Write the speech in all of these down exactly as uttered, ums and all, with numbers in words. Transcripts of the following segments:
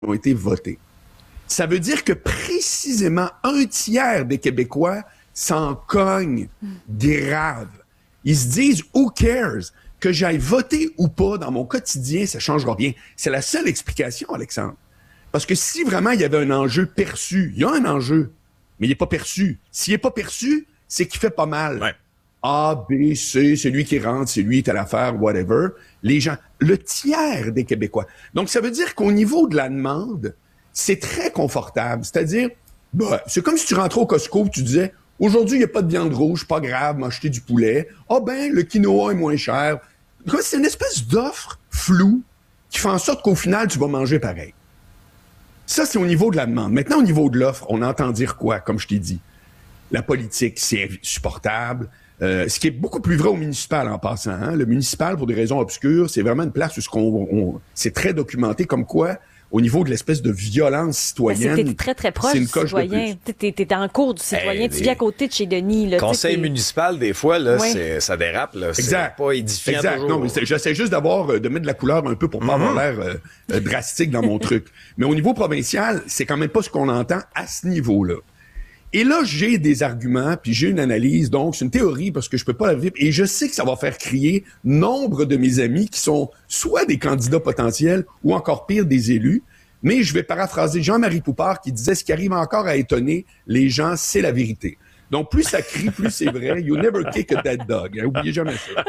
ont été votés. Ça veut dire que précisément un tiers des Québécois s'en cognent grave. Ils se disent « who cares ?» Que j'aille voter ou pas dans mon quotidien, ça ne changera rien. C'est la seule explication, Alexandre. Parce que si vraiment il y avait un enjeu perçu, il y a un enjeu, mais il n'est pas perçu. S'il n'est pas perçu, c'est qu'il fait pas mal. Ouais. A, B, C, c'est lui qui rentre, c'est lui qui a l'affaire, whatever. Les gens, le tiers des Québécois. Donc, ça veut dire qu'au niveau de la demande, c'est très confortable. C'est-à-dire, bah, c'est comme si tu rentrais au Costco et tu disais, aujourd'hui, il n'y a pas de viande rouge, pas grave, m'acheter du poulet. Ah ben, le quinoa est moins cher. C'est une espèce d'offre floue qui fait en sorte qu'au final, tu vas manger pareil. Ça, c'est au niveau de la demande. Maintenant, au niveau de l'offre, on entend dire quoi, comme je t'ai dit? La politique, c'est insupportable. Euh, ce qui est beaucoup plus vrai au municipal en passant. Hein? Le municipal, pour des raisons obscures, c'est vraiment une place où ce qu'on, on, c'est très documenté comme quoi, au niveau de l'espèce de violence citoyenne. T'es très, très proche du citoyen. T'es, t'es en cours du citoyen. Hey, tu vis à côté de chez Denis. Là, conseil municipal, des fois, là, ouais. c'est, ça dérape. Là. Exact. C'est pas édifiant exact. toujours. Non, mais j'essaie juste d'avoir, de mettre de la couleur un peu pour pas mm-hmm. avoir l'air euh, euh, drastique dans mon truc. Mais au niveau provincial, c'est quand même pas ce qu'on entend à ce niveau-là. Et là, j'ai des arguments, puis j'ai une analyse, donc c'est une théorie parce que je peux pas la vivre, et je sais que ça va faire crier nombre de mes amis qui sont soit des candidats potentiels ou encore pire, des élus, mais je vais paraphraser Jean-Marie Poupard qui disait « Ce qui arrive encore à étonner les gens, c'est la vérité ». Donc, plus ça crie, plus c'est vrai. « You never kick a dead dog ». Hein, oubliez jamais ça.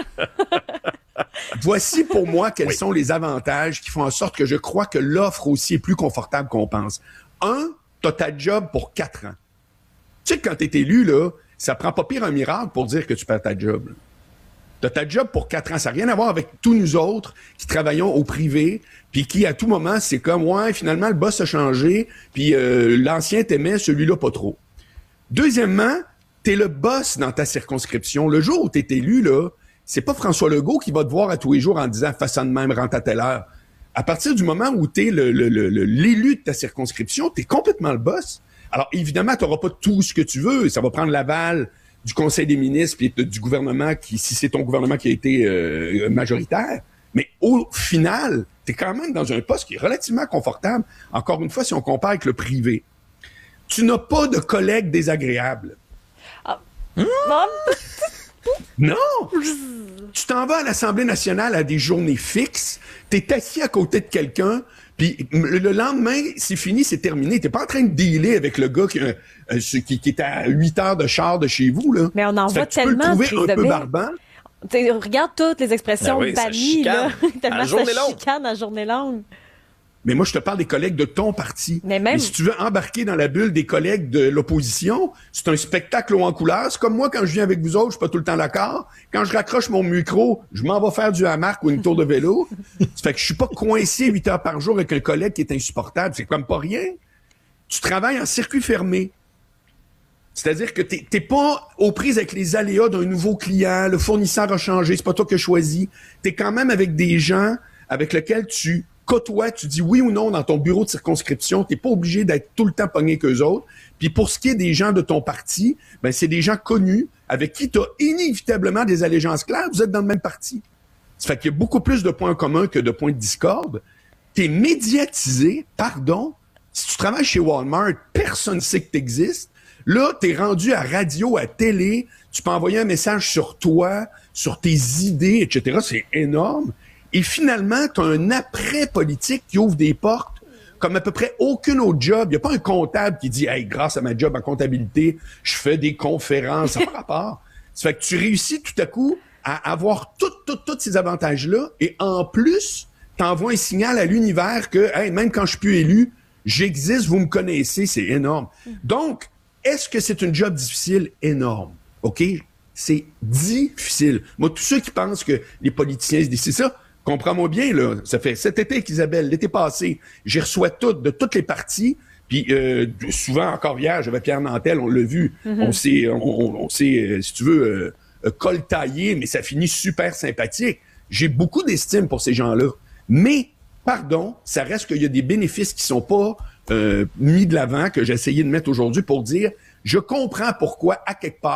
Voici pour moi quels oui. sont les avantages qui font en sorte que je crois que l'offre aussi est plus confortable qu'on pense. Un, t'as ta job pour quatre ans. Tu sais que quand t'es élu, là, ça prend pas pire un miracle pour dire que tu perds ta job. Là. T'as ta job pour quatre ans. Ça n'a rien à voir avec tous nous autres qui travaillons au privé, puis qui, à tout moment, c'est comme, ouais, finalement, le boss a changé, puis euh, l'ancien t'aimait, celui-là pas trop. Deuxièmement, t'es le boss dans ta circonscription. Le jour où t'es élu, là, c'est pas François Legault qui va te voir à tous les jours en disant « fais ça de même, rentre à telle heure ». À partir du moment où t'es le, le, le, le, l'élu de ta circonscription, t'es complètement le boss. Alors, évidemment, tu n'auras pas tout ce que tu veux. Ça va prendre l'aval du Conseil des ministres puis du gouvernement, qui, si c'est ton gouvernement qui a été euh, majoritaire. Mais au final, tu es quand même dans un poste qui est relativement confortable. Encore une fois, si on compare avec le privé. Tu n'as pas de collègues désagréables. Ah. Mmh. Non! Tu t'en vas à l'Assemblée nationale à des journées fixes. Tu es assis à côté de quelqu'un. Puis le lendemain, c'est fini, c'est terminé. T'es pas en train de dealer avec le gars qui, euh, qui, qui est à huit heures de char de chez vous, là. Mais on en voit tellement. Tu peux le trouver un peu barbant. T'sais, regarde toutes les expressions ben oui, bannies, là. Tellement ça chicane à journée longue. Mais moi, je te parle des collègues de ton parti. Mais même... Mais si tu veux embarquer dans la bulle des collègues de l'opposition, c'est un spectacle haut en couleur. C'est comme moi, quand je viens avec vous autres, je suis pas tout le temps d'accord. Quand je raccroche mon micro, je m'en vais faire du hamac ou une tour de vélo. Ça fait que je suis pas coincé huit heures par jour avec un collègue qui est insupportable. C'est comme pas rien. Tu travailles en circuit fermé. C'est-à-dire que t'es, t'es pas aux prises avec les aléas d'un nouveau client, le fournisseur a changé, c'est pas toi qui as choisi. T'es quand même avec des gens avec lesquels tu côtoies, tu dis oui ou non dans ton bureau de circonscription, t'es pas obligé d'être tout le temps pogné qu'eux autres. Puis pour ce qui est des gens de ton parti, ben c'est des gens connus avec qui t'as inévitablement des allégeances claires, vous êtes dans le même parti. Ça fait qu'il y a beaucoup plus de points communs que de points de discorde. T'es médiatisé, pardon, si tu travailles chez Walmart, personne ne sait que t'existes. Là, t'es rendu à radio, à télé, tu peux envoyer un message sur toi, sur tes idées, et cetera. C'est énorme. Et finalement, t'as un après-politique qui ouvre des portes comme à peu près aucune autre job. Il n'y a pas un comptable qui dit « Hey, grâce à ma job en comptabilité, je fais des conférences. » Ça n'a pas rapport. Ça fait que tu réussis tout à coup à avoir tous tout, tout ces avantages-là et en plus, t'envoies un signal à l'univers que hey, même quand je suis plus élu, j'existe, vous me connaissez, c'est énorme. Donc, est-ce que c'est une job difficile? Énorme. OK? C'est difficile. Moi, tous ceux qui pensent que les politiciens se disent c'est ça, comprends-moi bien, là. Ça fait cet été avec Isabelle, l'été passé, j'ai reçu tout, de toutes les parties. Puis euh, souvent, encore hier, j'avais Pierre Nantel, on l'a vu. Mm-hmm. On s'est, on, on, on s'est, euh, si tu veux, euh, euh, coltaillé, mais ça finit super sympathique. J'ai beaucoup d'estime pour ces gens-là. Mais, pardon, ça reste qu'il y a des bénéfices qui sont pas euh, mis de l'avant, que j'ai essayé de mettre aujourd'hui pour dire, je comprends pourquoi, à quelque part,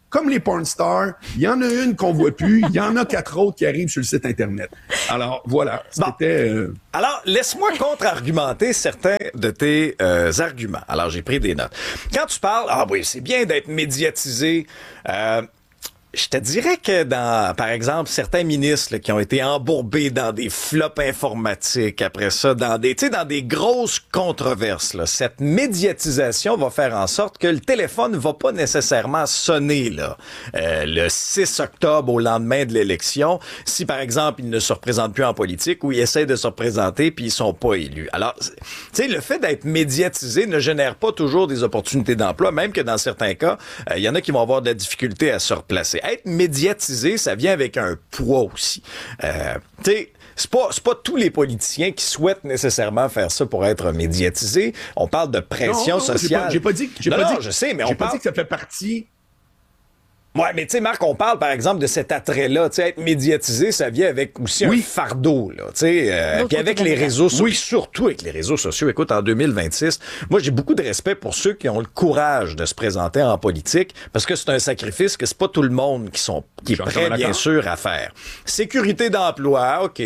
comme les porn stars, il y en a une qu'on voit plus, il y en a quatre autres qui arrivent sur le site Internet. Alors, voilà, c'était... Bon. Euh... Alors, laisse-moi contre-argumenter certains de tes euh, arguments. Alors, j'ai pris des notes. Quand tu parles, ah oui, c'est bien d'être médiatisé, euh, je te dirais que dans, par exemple, certains ministres là, qui ont été embourbés dans des flops informatiques, après ça, dans des, tu sais, dans des grosses controverses, là, cette médiatisation va faire en sorte que le téléphone va pas nécessairement sonner là, euh, le six octobre au lendemain de l'élection, si par exemple ils ne se représentent plus en politique ou ils essaient de se représenter puis ils sont pas élus. Alors, tu sais, le fait d'être médiatisé ne génère pas toujours des opportunités d'emploi, même que dans certains cas, il euh, y en a qui vont avoir de la difficulté à se replacer. Être médiatisé, ça vient avec un poids aussi. Euh, tu sais, c'est pas, c'est pas tous les politiciens qui souhaitent nécessairement faire ça pour être médiatisés. On parle de pression non, non, sociale. J'ai pas, j'ai pas dit, j'ai non, pas non, dit, je sais, mais j'ai on pas parle... dit que ça fait partie... Ouais, mais tu sais, Marc, on parle, par exemple, de cet attrait-là. Tu sais, être médiatisé, ça vient avec aussi oui. un fardeau, là. Tu sais, euh, puis avec les réseaux sociaux, oui. surtout avec les réseaux sociaux. Écoute, en deux mille vingt-six, moi, j'ai beaucoup de respect pour ceux qui ont le courage de se présenter en politique, parce que c'est un sacrifice que c'est pas tout le monde qui sont qui est prêt, bien sûr, à faire. Sécurité d'emploi, OK,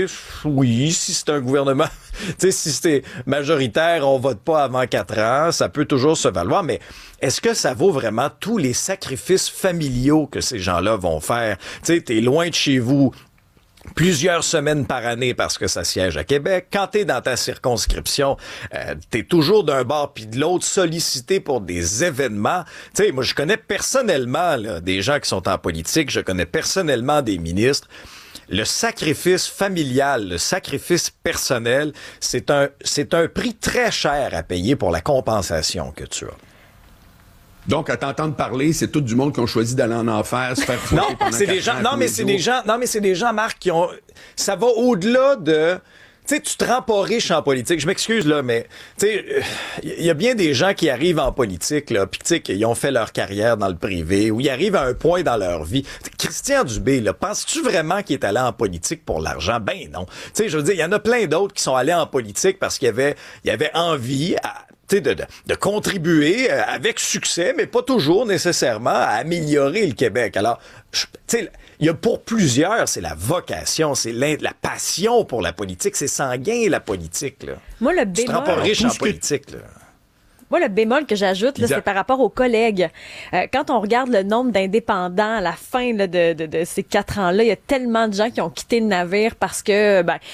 oui, si c'est un gouvernement... Tu sais, si c'était majoritaire, on vote pas avant quatre ans, ça peut toujours se valoir, mais est-ce que ça vaut vraiment tous les sacrifices familiaux que ces gens-là vont faire? Tu sais, t'es loin de chez vous plusieurs semaines par année parce que ça siège à Québec. Quand t'es dans ta circonscription, euh, t'es toujours d'un bord puis de l'autre sollicité pour des événements. Tu sais, moi, je connais personnellement là, des gens qui sont en politique, je connais personnellement des ministres. Le sacrifice familial, le sacrifice personnel, c'est un, c'est un prix très cher à payer pour la compensation que tu as. Donc, à t'entendre parler, c'est tout du monde qui ont choisi d'aller en enfer, se faire foutre non, pendant c'est des gens, non, mais c'est des gens, non, mais c'est des gens, Marc, qui ont, ça va au-delà de, tu sais, tu te rends pas riche en politique. Je m'excuse, là, mais, tu sais, il euh, y a bien des gens qui arrivent en politique, là, pis tu sais, qui ont fait leur carrière dans le privé, ou ils arrivent à un point dans leur vie. Christian Dubé, là, penses-tu vraiment qu'il est allé en politique pour l'argent? Ben non. Tu sais, je veux dire, il y en a plein d'autres qui sont allés en politique parce qu'il y avait, il y avait envie à, De, de, de contribuer euh, avec succès, mais pas toujours nécessairement à améliorer le Québec. Alors, tu sais, il y a pour plusieurs, c'est la vocation, c'est la passion pour la politique, c'est sanguin la politique. Là. Moi, le bémol... Tu te rends pas riche en politique, là. Moi, le bémol que j'ajoute, là, c'est par rapport aux collègues. Euh, quand on regarde le nombre d'indépendants à la fin là, de, de, de ces quatre ans-là, il y a tellement de gens qui ont quitté le navire parce que ben,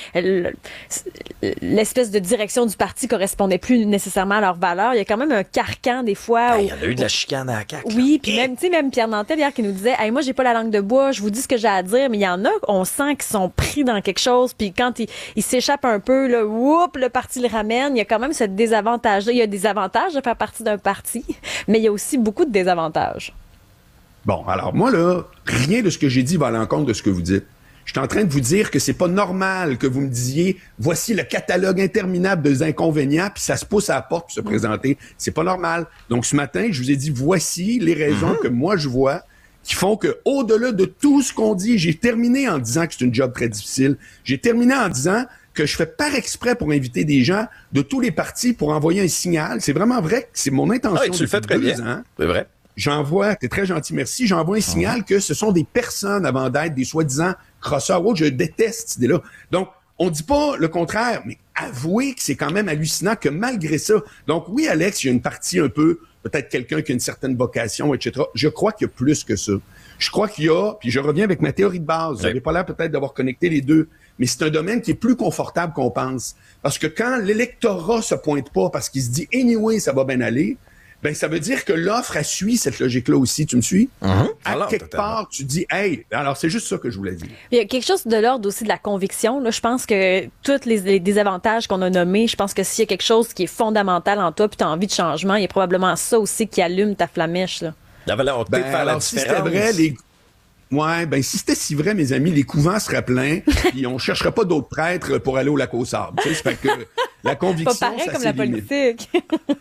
l'espèce de direction du parti correspondait plus nécessairement à leurs valeurs. Il y a quand même un carcan des fois. Ben, où, il y en a eu de la chicane à la C A Q. Oui, puis même, tu sais, même Pierre Nantel hier qui nous disait, hey, moi, j'ai pas la langue de bois, je vous dis ce que j'ai à dire, mais il y en a, on sent qu'ils sont pris dans quelque chose, puis quand ils il s'échappent un peu, là, whoop, le parti le ramène. Il y a quand même ce désavantage-là. Il y a des avantages de faire partie d'un parti, mais il y a aussi beaucoup de désavantages. Bon, alors moi, là, rien de ce que j'ai dit va à l'encontre de ce que vous dites. Je suis en train de vous dire que c'est pas normal que vous me disiez voici le catalogue interminable des inconvénients, puis ça se pousse à la porte pour se présenter. C'est pas normal. Donc ce matin, je vous ai dit voici les raisons mm-hmm. que moi je vois qui font que au-delà de tout ce qu'on dit, j'ai terminé en disant que c'est une job très difficile. J'ai terminé en disant que je fais par exprès pour inviter des gens de tous les partis pour envoyer un signal. C'est vraiment vrai que c'est mon intention. Ah, tu le fais très bien. Ans. C'est vrai. J'envoie, t'es très gentil, merci, j'envoie un signal que ce sont des personnes avant d'être des soi-disant crosseurs. Oh, je déteste cette idée-là. Donc, on dit pas le contraire, mais avouez que c'est quand même hallucinant que malgré ça. Donc, oui, Alex, il y a une partie un peu, peut-être quelqu'un qui a une certaine vocation, et cetera. Je crois qu'il y a plus que ça. Je crois qu'il y a, puis je reviens avec ma théorie de base. Vous n'avez pas l'air peut-être d'avoir connecté les deux, mais c'est un domaine qui est plus confortable qu'on pense. Parce que quand l'électorat se pointe pas parce qu'il se dit « anyway, ça va bien aller », ben ça veut dire que l'offre, elle suit cette logique-là aussi. Tu me suis? Mm-hmm. À alors, quelque totalement. part, tu dis « hey », alors c'est juste ça que je voulais dire. Il y a quelque chose de l'ordre aussi de la conviction. Là, je pense que tous les, les désavantages qu'on a nommés, je pense que s'il y a quelque chose qui est fondamental en toi puis tu as envie de changement, il y a probablement ça aussi qui allume ta flamèche, là. La volonté ben, de faire alors, la si différence. C'était vrai, les... Ouais, ben si c'était si vrai, mes amis, les couvents seraient pleins, puis on chercherait pas d'autres prêtres pour aller au lac aux sables. Tu sais, ça fait que la conviction, pas pareil ça comme la politique.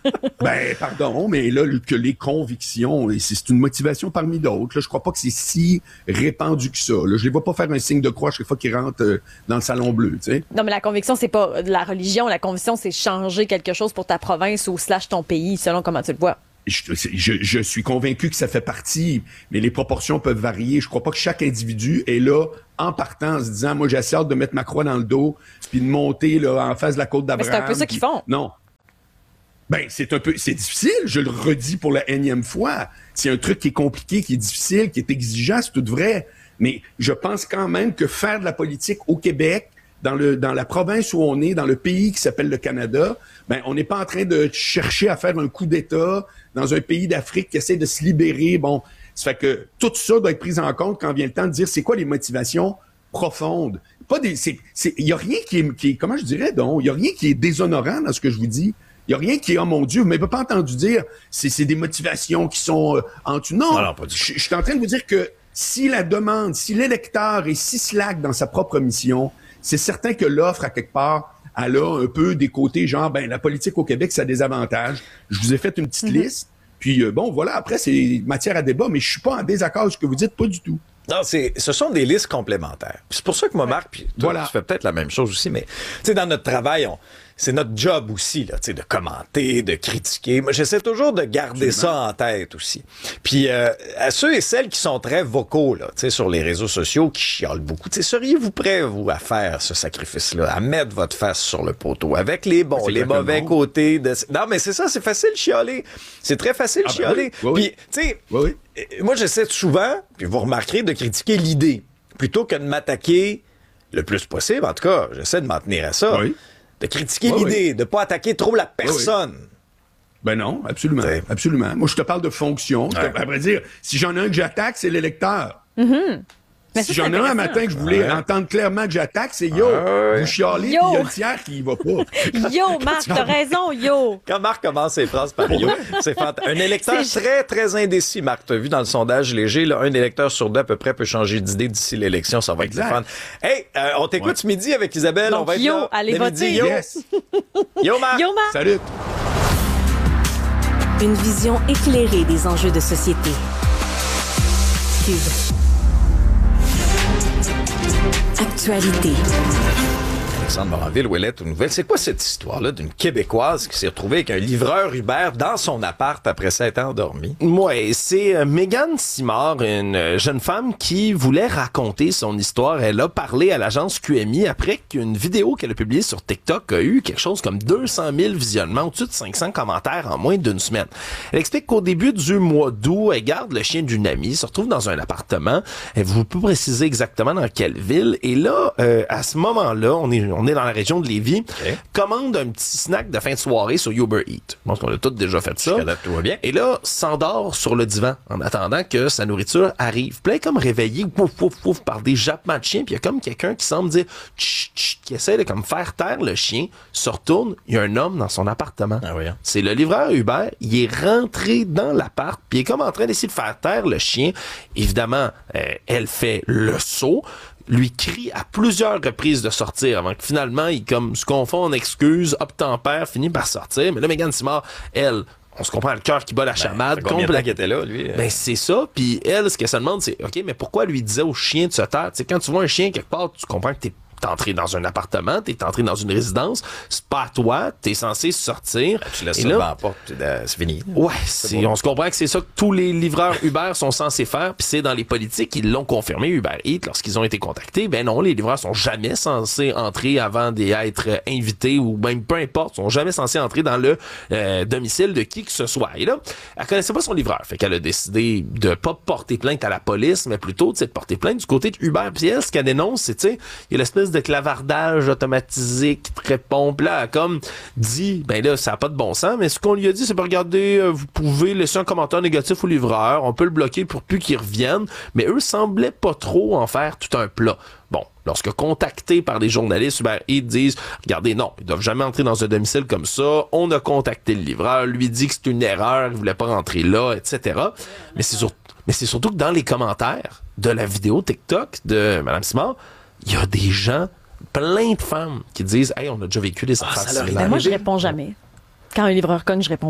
Ben pardon, mais là que les convictions, c'est une motivation parmi d'autres. Là, je crois pas que c'est si répandu que ça. Là, je les vois pas faire un signe de croix chaque fois qu'ils rentrent dans le salon bleu. Tu sais. Non, mais la conviction, c'est pas de la religion. La conviction, c'est changer quelque chose pour ta province ou slash ton pays, selon comment tu le vois. je, je, je suis convaincu que ça fait partie, mais les proportions peuvent varier. Je crois pas que chaque individu est là en partant, en se disant, moi, j'essaie de mettre ma croix dans le dos, puis de monter là, en face de la côte d'Abraham. Mais c'est un peu ça qu'ils font. Non. Ben, c'est un peu, c'est difficile, je le redis pour la énième fois. C'est un truc qui est compliqué, qui est difficile, qui est exigeant, c'est tout vrai. Mais je pense quand même que faire de la politique au Québec, dans le dans la province où on est, dans le pays qui s'appelle le Canada, ben on n'est pas en train de chercher à faire un coup d'État dans un pays d'Afrique qui essaie de se libérer. Bon, ça fait que tout ça doit être pris en compte quand vient le temps de dire c'est quoi les motivations profondes. Pas des, c'est, c'est, il y a rien qui est, qui est, comment je dirais donc, il y a rien qui est déshonorant dans ce que je vous dis. Il y a rien qui est, oh mon Dieu, vous m'avez pas entendu dire, c'est, c'est des motivations qui sont euh, en tout. Non, non, non je, je suis en train de vous dire que si la demande, si l'électeur est si slack dans sa propre mission, c'est certain que l'offre, à quelque part, elle a un peu des côtés genre, ben la politique au Québec, ça a des avantages. Je vous ai fait une petite mm-hmm. liste. Puis euh, bon, voilà, après, c'est matière à débat, mais je suis pas en désaccord avec ce que vous dites, pas du tout. Non, c'est, ce sont des listes complémentaires. Puis c'est pour ça que moi, Marc, puis toi, voilà. tu fais peut-être la même chose aussi, mais tu sais, dans notre travail, on, c'est notre job aussi, là, tu sais, de commenter, de critiquer. Moi, j'essaie toujours de garder Absolument. ça en tête aussi. Puis euh, à ceux et celles qui sont très vocaux, là, tu sais, sur les réseaux sociaux, qui chiolent beaucoup, tu sais, seriez-vous prêts, vous, à faire ce sacrifice-là, à mettre votre face sur le poteau, avec les bons, c'est les mauvais bon. côtés de... Non, mais c'est ça, c'est facile de chialer. C'est très facile de ah, chialer. Ben oui. Oui, Puis, tu sais... Oui, oui. Moi, j'essaie souvent, puis vous remarquerez, de critiquer l'idée, plutôt que de m'attaquer le plus possible. En tout cas, j'essaie de m'en tenir à ça. Oui. De critiquer oui, l'idée, oui. de ne pas attaquer trop la personne. Oui, oui. Ben non, absolument, T'sais. absolument. Moi, je te parle de fonction. Ouais. À vrai dire, si j'en ai un que j'attaque, c'est l'électeur. Mm-hmm. Mais si j'en ai un un matin que je voulais ouais. entendre clairement que j'attaque, c'est yo, ouais. vous chialez, puis il y a le tiers qui y va pas. Yo, Marc, t'as raison, yo. Quand Marc commence ses phrases par yo, c'est fantastique. Un électeur c'est... très, très indécis, Marc. T'as vu dans le sondage léger, là, un électeur sur deux à peu près peut changer d'idée d'ici l'élection. Ça va être fun. Hey, euh, on t'écoute ouais. ce midi avec Isabelle. Donc, on va être yo, là. allez voter. Yo. Yes. Yo, Marc. Yo, Marc. Salut. Une vision éclairée des enjeux de société. Cube. Actualité. Alexandre Moranville-Ouellette aux nouvelles. C'est quoi cette histoire-là d'une Québécoise qui s'est retrouvée avec un livreur Uber dans son appart après s'être endormie? Ouais, c'est euh, Mégane Simard, une jeune femme qui voulait raconter son histoire. Elle a parlé à l'agence Q M I après qu'une vidéo qu'elle a publiée sur TikTok a eu quelque chose comme deux cent mille visionnements, au-dessus de cinq cents commentaires en moins d'une semaine. Elle explique qu'au début du mois d'août, elle garde le chien d'une amie, se retrouve dans un appartement. Elle vous peut préciser exactement dans quelle ville. Et là, euh, à ce moment-là, on est on est dans la région de Lévis, okay. commande un petit snack de fin de soirée sur Uber Eats. Je pense qu'on a tous déjà fait ça. Tout va bien. Et là, s'endort sur le divan en attendant que sa nourriture arrive. Puis là, comme réveillé pouf, pouf, pouf, par des jappements de chien. Puis il y a comme quelqu'un qui semble dire tch, tch, qui essaie de comme faire taire le chien, se retourne, il y a un homme dans son appartement. Ah oui, hein. C'est le livreur Uber, il est rentré dans l'appart, puis il est comme en train d'essayer de faire taire le chien. Évidemment, euh, elle fait le saut, lui crie à plusieurs reprises de sortir avant que finalement il comme se confond en excuses, obtempère, finit par sortir. Mais là, Mégane Simard, elle, on se comprend le cœur qui bat la chamade. Ben, combien de temps qu'il était là, lui? Ben, c'est ça. Puis elle, ce qu'elle se demande, c'est, OK, mais pourquoi lui disait au chien de se taire? Tu sais, quand tu vois un chien quelque part, tu comprends que t'es T'es entré dans un appartement, t'es entré dans une résidence, c'est pas à toi, t'es censé sortir. Tu laisses ça devant la porte, c'est fini. Ouais, c'est c'est, on se comprend que c'est ça que tous les livreurs Uber sont censés faire, puis c'est dans les politiques, ils l'ont confirmé, Uber Eats, lorsqu'ils ont été contactés. Ben non, les livreurs sont jamais censés entrer avant d'être invités, ou même peu importe, sont jamais censés entrer dans le euh, domicile de qui que ce soit. Et là, elle connaissait pas son livreur, fait qu'elle a décidé de pas porter plainte à la police, mais plutôt de porter plainte du côté de Uber. Puis elle, ce qu'elle dénonce, c'est, tu sais, il y a l'espèce de clavardage automatisé qui te répond. Puis là, comme dit, ben là, ça n'a pas de bon sens, mais ce qu'on lui a dit, c'est, ben, regardez, euh, vous pouvez laisser un commentaire négatif au livreur, on peut le bloquer pour plus qu'il revienne, mais eux semblaient pas trop en faire tout un plat. Bon, lorsque contactés par des journalistes, Uber Eats disent, regardez, non, ils doivent jamais entrer dans un domicile comme ça, on a contacté le livreur, lui dit que c'est une erreur, il voulait pas rentrer là, et cetera. Mais c'est, sur... mais c'est surtout que dans les commentaires de la vidéo TikTok de Mme Simard, il y a des gens, plein de femmes qui disent « Hey, on a déjà vécu des affaires ah, similaires. » Ben moi, je réponds jamais. Quand un livreur cogne, je réponds pas.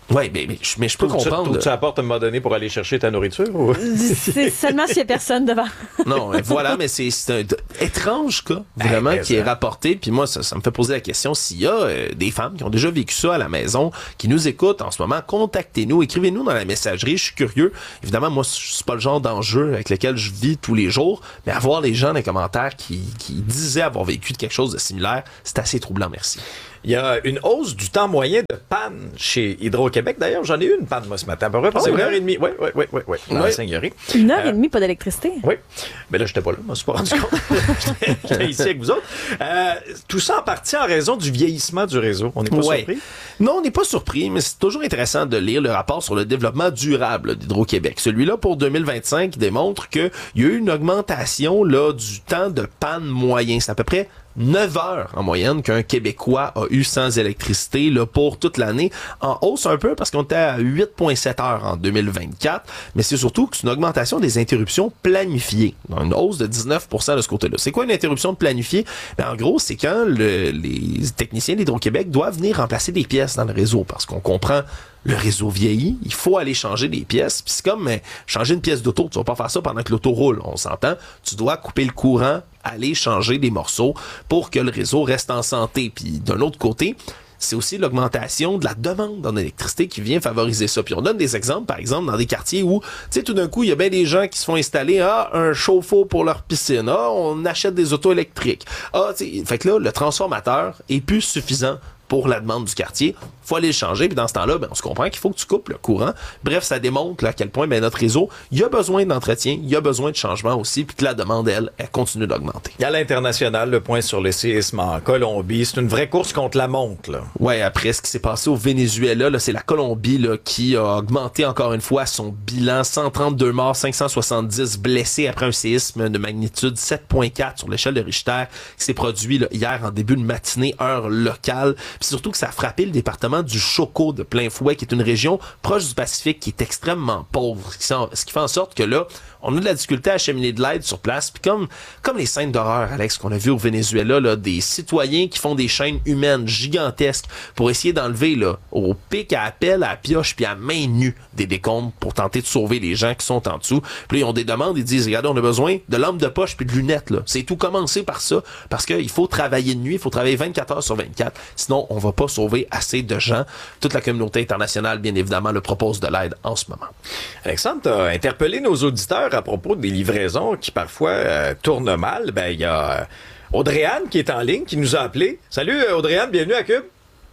Oui, mais, mais, mais je peux Tout comprendre. Tu, tu apportes à un moment donné pour aller chercher ta nourriture? Ou... C'est seulement s'il n'y a personne devant. Non, voilà, mais c'est, c'est un étrange cas, vraiment, hey, qui est rapporté. Puis moi, ça, ça me fait poser la question s'il y a euh, des femmes qui ont déjà vécu ça à la maison, qui nous écoutent en ce moment, contactez-nous, écrivez-nous dans la messagerie. Je suis curieux. Évidemment, moi, c'est pas le genre d'enjeu avec lequel je vis tous les jours, mais avoir les gens dans les commentaires qui, qui disaient avoir vécu quelque chose de similaire, c'est assez troublant, merci. Il y a une hausse du temps moyen de panne chez Hydro-Québec. D'ailleurs, j'en ai eu une panne, moi, ce matin. À peu près, c'est une heure et demie. Oui, oui, oui, oui, oui. Dans la Seigneurie. Une heure et demie, pas d'électricité? Oui. Mais là, j'étais pas là. Je me suis pas rendu compte. j'étais, j'étais ici avec vous autres. Euh, tout ça en partie en raison du vieillissement du réseau. On n'est pas ouais. surpris? Non, on n'est pas surpris, mais c'est toujours intéressant de lire le rapport sur le développement durable d'Hydro-Québec. Celui-là, pour deux mille vingt-cinq, démontre qu'il y a eu une augmentation là, du temps de panne moyen. C'est à peu près neuf heures en moyenne qu'un Québécois a eu sans électricité là, pour toute l'année. En hausse un peu parce qu'on était à huit virgule sept heures en deux mille vingt-quatre, mais c'est surtout que c'est une augmentation des interruptions planifiées. Une hausse de dix-neuf pour cent de ce côté-là. C'est quoi une interruption planifiée? Ben, en gros, c'est quand le, les techniciens d'Hydro-Québec doivent venir remplacer des pièces dans le réseau parce qu'on comprend le réseau vieillit, il faut aller changer des pièces. Puis c'est comme mais, changer une pièce d'auto, tu vas pas faire ça pendant que l'auto roule, on s'entend. Tu dois couper le courant, aller changer des morceaux pour que le réseau reste en santé. Puis d'un autre côté, c'est aussi l'augmentation de la demande en électricité qui vient favoriser ça. Puis on donne des exemples, par exemple, dans des quartiers où, tu sais, tout d'un coup, il y a bien des gens qui se font installer, ah, un chauffe-eau pour leur piscine, ah, on achète des autos électriques. Ah, tu sais, fait que là, le transformateur est plus suffisant pour la demande du quartier. Il faut aller le changer, puis dans ce temps-là, ben, on se comprend qu'il faut que tu coupes le courant. Bref, ça démontre là, à quel point ben, notre réseau, il y a besoin d'entretien, il y a besoin de changement aussi, puis que la demande, elle, elle continue d'augmenter. Il y a l'international, le point sur le séisme en Colombie. C'est une vraie course contre la montre, là. Ouais, après ce qui s'est passé au Venezuela, là, c'est la Colombie là, qui a augmenté encore une fois son bilan. cent trente-deux morts, cinq cent soixante-dix blessés après un séisme de magnitude sept virgule quatre sur l'échelle de Richter qui s'est produit là, hier en début de matinée, heure locale. Puis surtout que ça a frappé le département du Chocó de plein fouet, qui est une région proche du Pacifique qui est extrêmement pauvre. Ce qui fait en sorte que là, on a de la difficulté à acheminer de l'aide sur place. Puis comme, comme les scènes d'horreur, Alex, qu'on a vu au Venezuela, là, des citoyens qui font des chaînes humaines gigantesques pour essayer d'enlever là, au pic à appel, à la pioche, puis à main nue des décombres pour tenter de sauver les gens qui sont en dessous. Puis là, ils ont des demandes, ils disent, regardez, on a besoin de lampes de poche puis de lunettes. Là. C'est tout commencé par ça, parce qu'il faut travailler de nuit, il faut travailler vingt-quatre heures sur vingt-quatre, sinon on va pas sauver assez de gens. Toute la communauté internationale, bien évidemment, le propose de l'aide en ce moment. Alexandre, tu as interpellé nos auditeurs à propos des livraisons qui parfois euh, tournent mal. Ben, il y a euh, Audrey-Anne qui est en ligne, qui nous a appelé. Salut Audrey-Anne, bienvenue à Cube.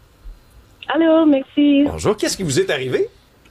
Allô, merci. Bonjour, qu'est-ce qui vous est arrivé?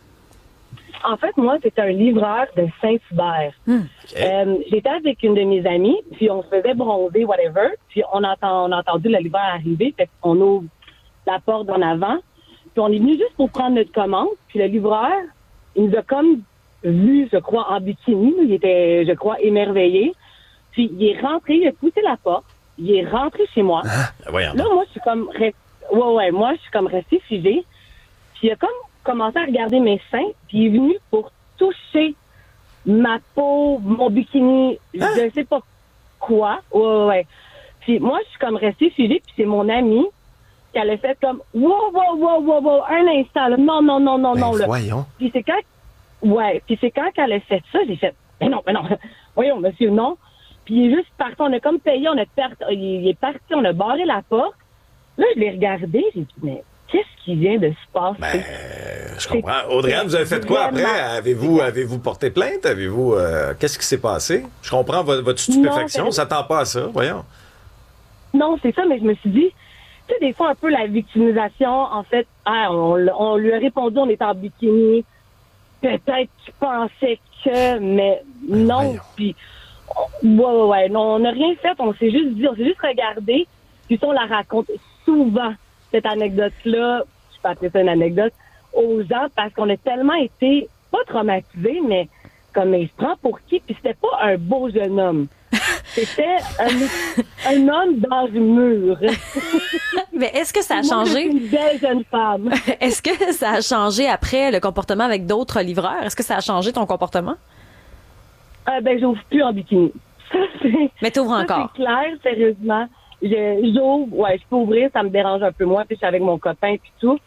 En fait, moi, c'est un livreur de Saint-Hubert. Hmm. Okay. Euh, j'étais avec une de mes amies, puis on se faisait bronzer, whatever, puis on, entend, on a entendu le livreur arriver, fait qu'on ouvre la porte en avant, puis on est venu juste pour prendre notre commande, puis le livreur, il nous a comme vu, je crois, en bikini, il était, je crois, émerveillé, puis il est rentré, il a poussé la porte, il est rentré chez moi. Ah, voyons. Là, moi, je suis comme, rest... ouais, ouais, moi, je suis comme restée figée, puis il a comme commencé à regarder mes seins, puis il est venu pour toucher ma peau, mon bikini, ah. je sais pas quoi. Ouais, ouais, ouais. Puis moi, je suis comme restée figée, puis c'est mon ami qui allait fait comme wow, wow, wow, wow, wow, un instant, là. Non, non, non, non, ben, non, là. Voyons. Puis c'est quand, ouais, puis c'est quand qu'elle a fait ça, j'ai fait, mais non, mais non, voyons, monsieur, non. Puis il est juste parti, on a comme payé, on a parti, il est parti, on a barré la porte. Là, je l'ai regardé, j'ai dit, mais qu'est-ce qui vient de se passer? Ben, je comprends. Audrey-Anne, vous avez fait quoi après? Avez-vous, avez-vous porté plainte? Avez-vous, euh, qu'est-ce qui s'est passé? Je comprends votre, votre stupéfaction, on s'attend pas à ça, voyons. Non, c'est ça, mais je me suis dit, tu sais, des fois, un peu la victimisation, en fait, ah, on, on lui a répondu, on est en bikini. Peut-être qu'il pensait que, mais non. Puis, ouais, ouais, ouais, non, on n'a rien fait, on s'est juste dit, on s'est juste regardé, puis on la raconte souvent, cette anecdote-là, je peux appeler ça une anecdote, aux gens, parce qu'on a tellement été, pas traumatisés, mais comme il se prend pour qui, puis c'était pas un beau jeune homme. C'était un, un homme dans le mur. Mais est-ce que ça a Moi, changé? Une belle jeune femme. Est-ce que ça a changé après le comportement avec d'autres livreurs? Est-ce que ça a changé ton comportement? Euh, ben, j'ouvre plus en bikini. Ça, Mais t'ouvres encore? C'est clair, sérieusement. Je, j'ouvre, ouais, je peux ouvrir, ça me dérange un peu moins, puis je suis avec mon copain, puis tout.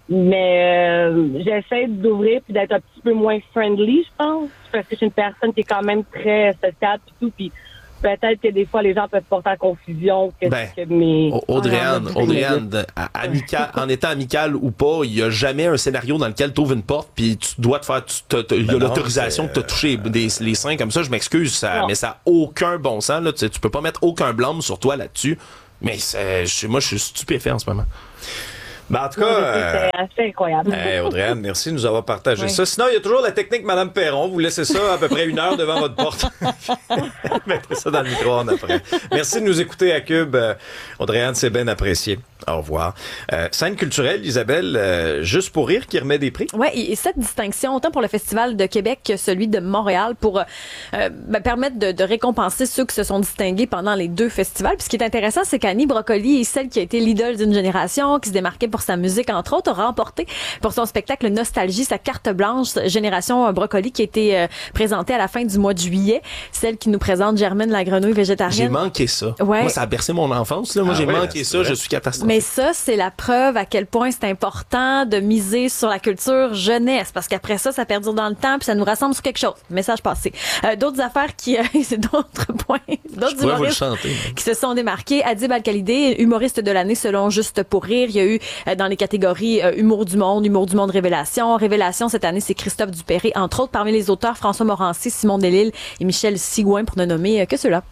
Mais euh, j'essaie d'ouvrir puis d'être un petit peu moins friendly, je pense, parce que je suis une personne qui est quand même très sociable et tout, puis peut-être que des fois, les gens peuvent porter en confusion que, ben, que mes... Audrey-Anne, Audrey-Anne, amical, en étant amical ou pas, il y a jamais un scénario dans lequel tu ouvres une porte puis tu dois te faire... Il y a ben l'autorisation de te toucher des, les seins comme ça. Je m'excuse, ça, mais ça n'a aucun bon sens. Là. Tu, tu peux pas mettre aucun blâme sur toi là-dessus. Mais je, moi, je suis stupéfait en ce moment. Ben, en tout cas, euh, c'est assez incroyable. Hey, Audrey-Anne, merci de nous avoir partagé oui. ça. Sinon, il y a toujours la technique Madame Perron. Vous laissez ça à peu près une heure devant votre porte. Mettez ça dans le micro-ondes après. Merci de nous écouter à Cube. Euh, Audrey-Anne, c'est bien apprécié. Au revoir. Euh, scène culturelle, Isabelle, euh, juste pour rire, qui remet des prix. Oui, et cette distinction, autant pour le Festival de Québec que celui de Montréal, pour euh, ben, permettre de, de récompenser ceux qui se sont distingués pendant les deux festivals. Puis ce qui est intéressant, c'est qu'Annie Brocoli est celle qui a été l'idole d'une génération, qui se démarquait pour sa musique, entre autres, a remporté pour son spectacle Nostalgie sa carte blanche Génération Brocoli qui a été euh, présentée à la fin du mois de juillet. Celle qui nous présente Germaine la grenouille végétarienne. J'ai manqué ça. Ouais. Moi, ça a bercé mon enfance. Là. Moi, ah j'ai ouais, manqué ça. Vrai. Je suis catastrophique. Mais ça, c'est la preuve à quel point c'est important de miser sur la culture jeunesse, parce qu'après ça, ça perdure dans le temps puis ça nous rassemble sur quelque chose. Message passé. Euh, d'autres affaires qui, euh, c'est d'autres points, d'autres humoristes chanter, qui se sont démarqués. Adib Al-Khalidé, humoriste de l'année selon Juste pour rire. Il y a eu euh, dans les catégories euh, humour du monde, humour du monde révélation. Révélation cette année, c'est Christophe Dupéré, entre autres. Parmi les auteurs, François Morancy, Simon Delille et Michel Sigouin, pour ne nommer euh, que ceux-là.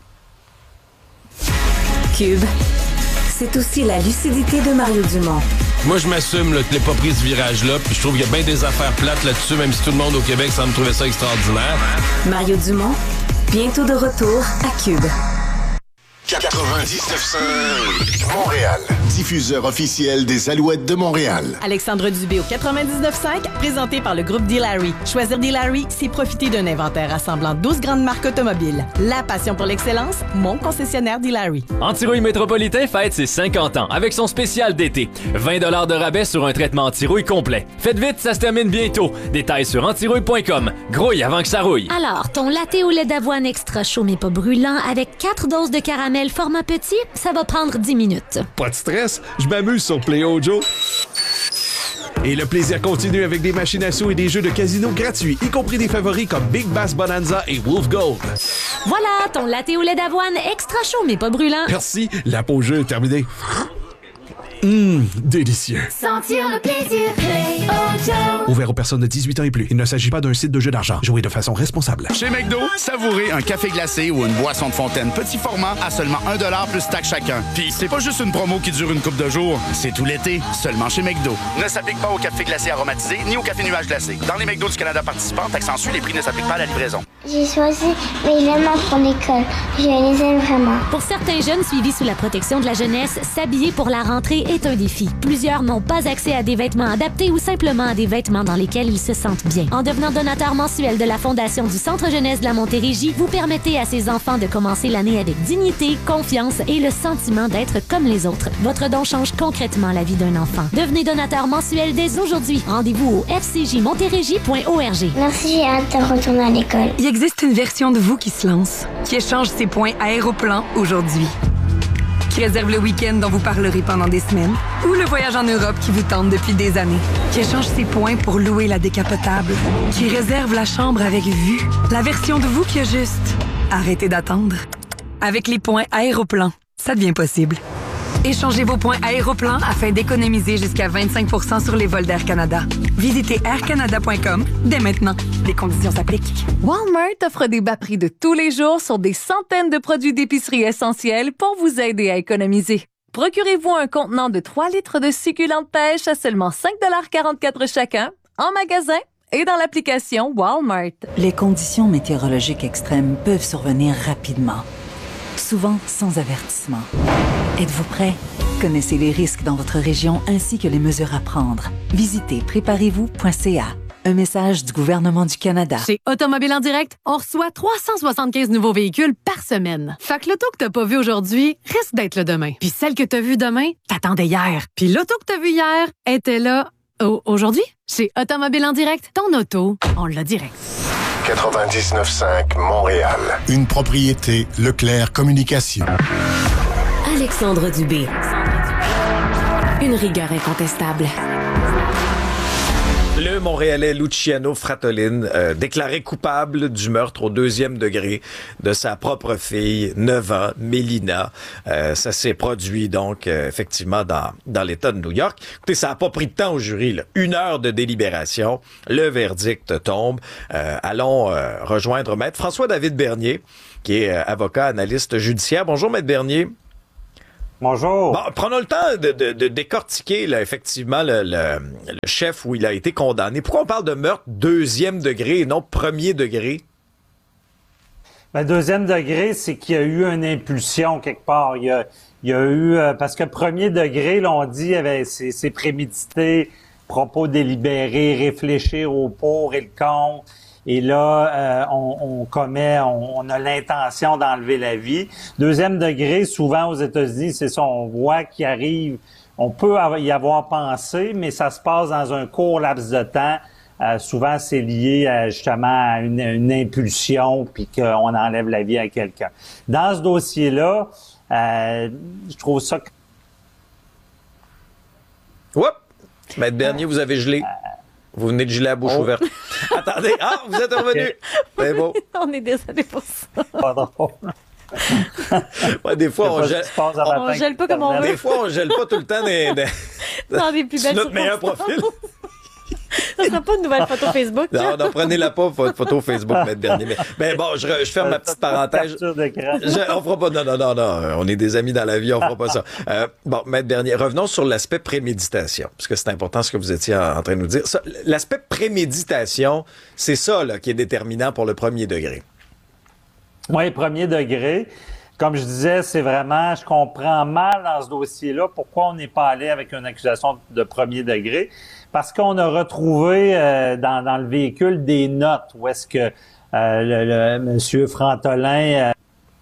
Cube. C'est aussi la lucidité de Mario Dumont. Moi, je m'assume là, que je n'ai pas pris ce virage-là, puis je trouve qu'il y a bien des affaires plates là-dessus, même si tout le monde au Québec semble trouver ça extraordinaire. Mario Dumont, bientôt de retour à Cube. quatre-vingt-dix-neuf cinq Montréal, diffuseur officiel des Alouettes de Montréal. Alexandre Dubé au quatre-vingt-dix-neuf cinq, présenté par le groupe D-Larry. Choisir D-Larry, c'est profiter d'un inventaire rassemblant douze grandes marques automobiles. La passion pour l'excellence, mon concessionnaire D-Larry. Antirouille Métropolitain fête ses cinquante ans avec son spécial d'été. vingt dollars de rabais sur un traitement antirouille complet. Faites vite, ça se termine bientôt. Détails sur antirouille point com. Grouille avant que ça rouille. Alors, ton latte au lait d'avoine extra chaud mais pas brûlant avec quatre doses de caramel format petit, ça va prendre dix minutes. Pas de stress, je m'amuse sur Play-O Joe. Et le plaisir continue avec des machines à sous et des jeux de casino gratuits, y compris des favoris comme Big Bass Bonanza et Wolf Gold. Voilà, ton latte au lait d'avoine extra chaud mais pas brûlant. Merci, la pause jeu est terminée. Hum, délicieux. Sentir le plaisir, Play-O Joe. Ouvert aux personnes de dix-huit ans et plus. Il ne s'agit pas d'un site de jeu d'argent. Jouez de façon responsable. Chez McDo, savourez un café glacé ou une boisson de fontaine petit format à seulement un dollar plus taxe chacun. Puis c'est pas juste une promo qui dure une couple de jours, c'est tout l'été, seulement chez McDo. Ne s'applique pas au café glacé aromatisé ni au café nuage glacé. Dans les McDo du Canada participants, taxe en sus, les prix ne s'appliquent pas à la livraison. J'ai choisi mes vêtements pour l'école. Je les aime vraiment. Pour certains jeunes suivis sous la protection de la jeunesse, s'habiller pour la rentrée est un défi. Plusieurs n'ont pas accès à des vêtements adaptés ou simplement à des vêtements dans lesquels ils se sentent bien. En devenant donateur mensuel de la Fondation du Centre Jeunesse de la Montérégie, vous permettez à ces enfants de commencer l'année avec dignité, confiance et le sentiment d'être comme les autres. Votre don change concrètement la vie d'un enfant. Devenez donateur mensuel dès aujourd'hui. Rendez-vous au f c j montérégie point org. Merci, j'ai hâte de retourner à l'école. Il existe une version de vous qui se lance, qui échange ses points Aéroplan aujourd'hui, qui réserve le week-end dont vous parlerez pendant des semaines, ou le voyage en Europe qui vous tente depuis des années, qui échange ses points pour louer la décapotable, qui réserve la chambre avec vue, la version de vous qui a juste arrêté d'attendre. Avec les points Aéroplan, ça devient possible. Échangez vos points Aéroplan afin d'économiser jusqu'à vingt-cinq pour cent sur les vols d'Air Canada. Visitez air canada point com dès maintenant. Les conditions s'appliquent. Walmart offre des bas prix de tous les jours sur des centaines de produits d'épicerie essentiels pour vous aider à économiser. Procurez-vous un contenant de trois litres de succulentes pêche à seulement cinq dollars quarante-quatre chacun, en magasin et dans l'application Walmart. Les conditions météorologiques extrêmes peuvent survenir rapidement, souvent sans avertissement. Êtes-vous prêt? Connaissez les risques dans votre région ainsi que les mesures à prendre. Visitez préparez vous point c a. Un message du gouvernement du Canada. Chez Automobile en direct, on reçoit trois cent soixante-quinze nouveaux véhicules par semaine. Fait que l'auto que t'as pas vue aujourd'hui risque d'être là demain. Puis celle que t'as vue demain, t'attendais hier. Puis l'auto que t'as vue hier était là oh, aujourd'hui. Chez Automobile en direct, ton auto, on l'a direct. quatre-vingt-dix-neuf cinq Montréal. Une propriété Leclerc Communication. Alexandre Dubé. Une rigueur incontestable. Le Montréalais Luciano Fratellin, euh, déclaré coupable du meurtre au deuxième degré de sa propre fille, neuf ans, Mélina. Euh, ça s'est produit donc euh, effectivement dans, dans l'État de New York. Écoutez, ça n'a pas pris de temps au jury, là. Une heure de délibération. Le verdict tombe. Euh, allons euh, rejoindre Maître François-David Bernier, qui est euh, avocat, analyste judiciaire. Bonjour, Maître Bernier. Bonjour. Bon, prenons le temps de, de, de décortiquer là, effectivement le, le, le chef où il a été condamné. Pourquoi on parle de meurtre deuxième degré et non premier degré? Ben, deuxième degré, c'est qu'il y a eu une impulsion quelque part. Il y a, il y a eu euh, parce que premier degré, là, on dit avait c'est, c'est prémédité, propos délibérés, réfléchir au pour et le contre. Et là, euh, on, on commet, on, on a l'intention d'enlever la vie. Deuxième degré, souvent aux États-Unis, c'est ça, on voit qu'il arrive, on peut y avoir pensé, mais ça se passe dans un court laps de temps. Euh, souvent, c'est lié à, justement à une, une impulsion, puis qu'on enlève la vie à quelqu'un. Dans ce dossier-là, euh, je trouve ça... Oups! Maître Bernier, vous avez gelé. Vous venez de geler la bouche oh. ouverte. Attendez, ah, vous êtes revenu. Okay. C'est beau. On est désolé pour ça. Pardon. Ouais, des fois, on gèle. On, on gèle pas comme on veut. Des fois, on gèle pas tout le temps des, des... dans des plus belles notre meilleur profil. Ça sera pas une nouvelle photo Facebook. Non, non, prenez-la pas, votre photo Facebook, Maître Bernier. Mais, mais bon, je, je ferme ma petite parenthèse. Je, on fera pas, non, non, non, non, on est des amis dans la vie, on fera pas ça. Euh, bon, Maître Bernier, revenons sur l'aspect préméditation, parce que c'est important ce que vous étiez en, en train de nous dire. Ça, l'aspect préméditation, c'est ça là, qui est déterminant pour le premier degré. Oui, premier degré. Comme je disais, c'est vraiment, je comprends mal dans ce dossier-là pourquoi on n'est pas allé avec une accusation de premier degré. Parce qu'on a retrouvé euh, dans, dans le véhicule des notes où est-ce que euh, le, le monsieur Fratellin... Euh...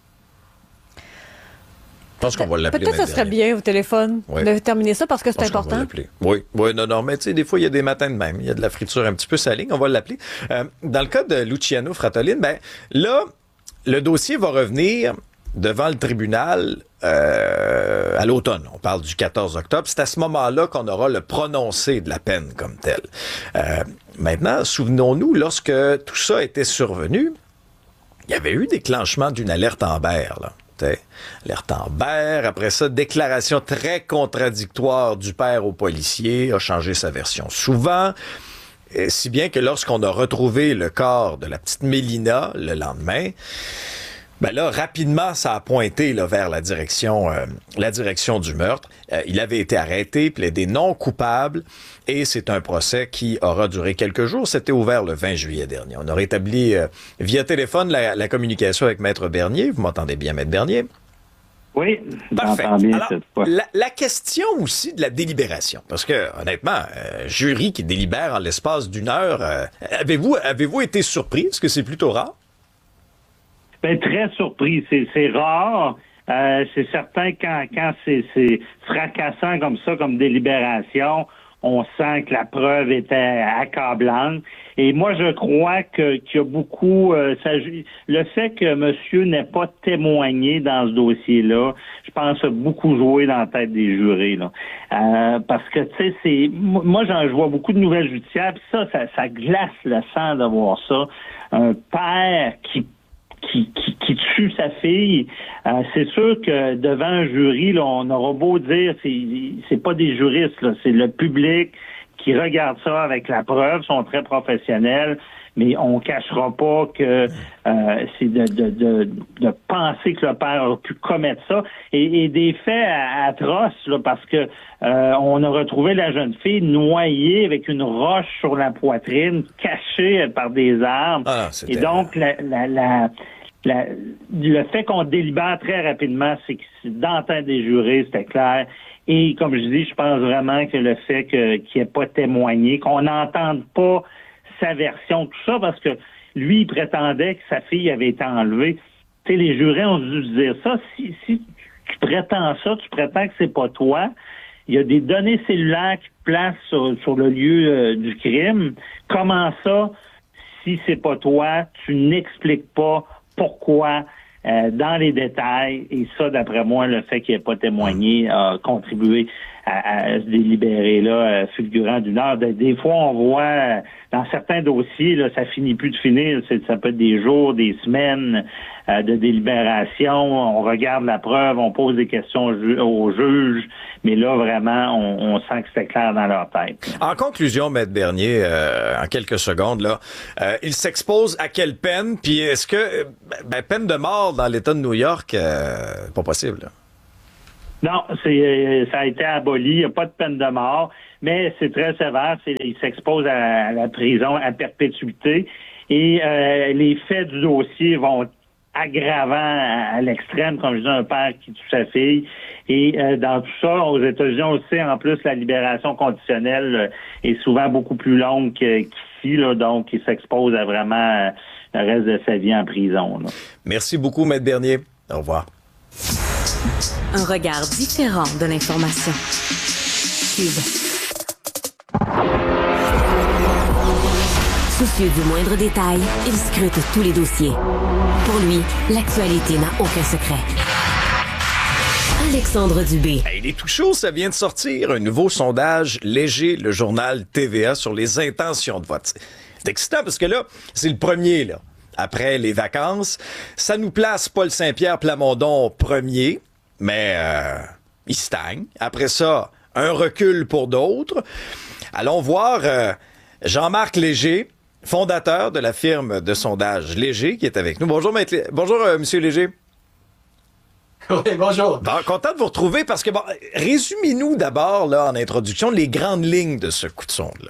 Je pense qu'on va l'appeler. Peut-être que ce serait bien au téléphone oui. de terminer ça parce que c'est important. On va l'appeler. Oui, oui, non, non, mais tu sais, des fois, il y a des matins de même. Il y a de la friture un petit peu salée. On va l'appeler. Euh, dans le cas de Luciano Fratellin, ben là, le dossier va revenir devant le tribunal euh, à l'automne. On parle du quatorze octobre. C'est à ce moment-là qu'on aura le prononcé de la peine comme tel. Euh, maintenant, souvenons-nous, lorsque tout ça était survenu, il y avait eu déclenchement d'une alerte Amber, là. T'sais, alerte Amber, après ça, déclaration très contradictoire du père au policier, a changé sa version souvent. Et si bien que lorsqu'on a retrouvé le corps de la petite Mélina le lendemain, ben là, rapidement, ça a pointé là, vers la direction, euh, la direction du meurtre. Euh, il avait été arrêté, plaidé non coupable, et c'est un procès qui aura duré quelques jours. C'était ouvert le vingt juillet dernier. On a rétabli euh, via téléphone la, la communication avec Maître Bernier. Vous m'entendez bien, Maître Bernier? Oui, parfait. Bien Alors, cette fois. La, la question aussi de la délibération, parce que honnêtement, euh, jury qui délibère en l'espace d'une heure, euh, avez-vous avez-vous été surpris? Parce que c'est plutôt rare. Ben, très surpris. C'est, c'est rare. Euh, c'est certain quand, quand c'est, c'est fracassant comme ça, comme délibération, on sent que la preuve était accablante. Et moi, je crois que qu'il y a beaucoup... Euh, ça, le fait que monsieur n'ait pas témoigné dans ce dossier-là, je pense a beaucoup joué dans la tête des jurés. Là. Euh, parce que, tu sais, c'est... Moi, j'en je vois beaucoup de nouvelles judiciaires, puis ça, ça, ça glace le sang de voir ça. Un père qui Qui, qui, qui tue sa fille, euh, c'est sûr que devant un jury, là, on aura beau dire, c'est, c'est pas des juristes, là, c'est le public qui regarde ça avec la preuve, sont très professionnels, mais on cachera pas que euh, c'est de, de, de, de penser que le père a pu commettre ça. Et, et des faits atroces, là, parce que euh, on a retrouvé la jeune fille noyée avec une roche sur la poitrine, cachée par des armes. Ah, et donc, la, la, la, la, le fait qu'on délibère très rapidement, c'est que dans la tête des jurés, c'était clair. Et comme je dis, je pense vraiment que le fait que, qu'il n'ait pas témoigné, qu'on n'entende pas sa version, tout ça, parce que lui, il prétendait que sa fille avait été enlevée. Tu sais, les jurés ont dû dire ça. Si, si tu prétends ça, tu prétends que c'est pas toi. Il y a des données cellulaires qui te placent sur, sur le lieu euh, du crime. Comment ça, si c'est pas toi, tu n'expliques pas pourquoi euh, dans les détails. Et ça, d'après moi, le fait qu'il n'ait pas témoigné a contribué à, à se délibérer là, euh, fulgurant d'une heure. Des, des fois, on voit euh, dans certains dossiers, là, ça finit plus de finir. C'est, ça peut être des jours, des semaines euh, de délibération. On regarde la preuve, on pose des questions au, ju- au juge, mais là, vraiment, on, on sent que c'est clair dans leur tête. En conclusion, Maître Bernier, euh, en quelques secondes, là, euh, il s'expose à quelle peine? Puis est-ce que, ben, peine de mort dans l'État de New York, euh, pas possible, là. Non, c'est ça a été aboli, il n'y a pas de peine de mort, mais c'est très sévère, c'est, il s'expose à, à la prison à perpétuité et euh, les faits du dossier vont être aggravants à, à l'extrême, comme je dis, un père qui tue sa fille. Et euh, dans tout ça, aux États-Unis, on le sait, en plus, la libération conditionnelle euh, est souvent beaucoup plus longue que, qu'ici, là, donc il s'expose à vraiment euh, le reste de sa vie en prison. Là. Merci beaucoup, Maître Bernier. Au revoir. Un regard différent de l'information. Cube. Soucieux du moindre détail, il scrute tous les dossiers. Pour lui, l'actualité n'a aucun secret. Alexandre Dubé. Hey, il est tout chaud, ça vient de sortir. Un nouveau sondage Léger, le journal T V A, sur les intentions de vote. C'est excitant parce que là, c'est le premier, là. Après les vacances, ça nous place Paul Saint-Pierre Plamondon premier, mais euh, il stagne. Après ça, un recul pour d'autres. Allons voir euh, Jean-Marc Léger, fondateur de la firme de sondage Léger, qui est avec nous. Bonjour, maître... Bonjour, euh, Monsieur Léger. Oui, bonjour. Bon, content de vous retrouver parce que, bon, résumez-nous d'abord, là, en introduction, les grandes lignes de ce coup de sonde-là.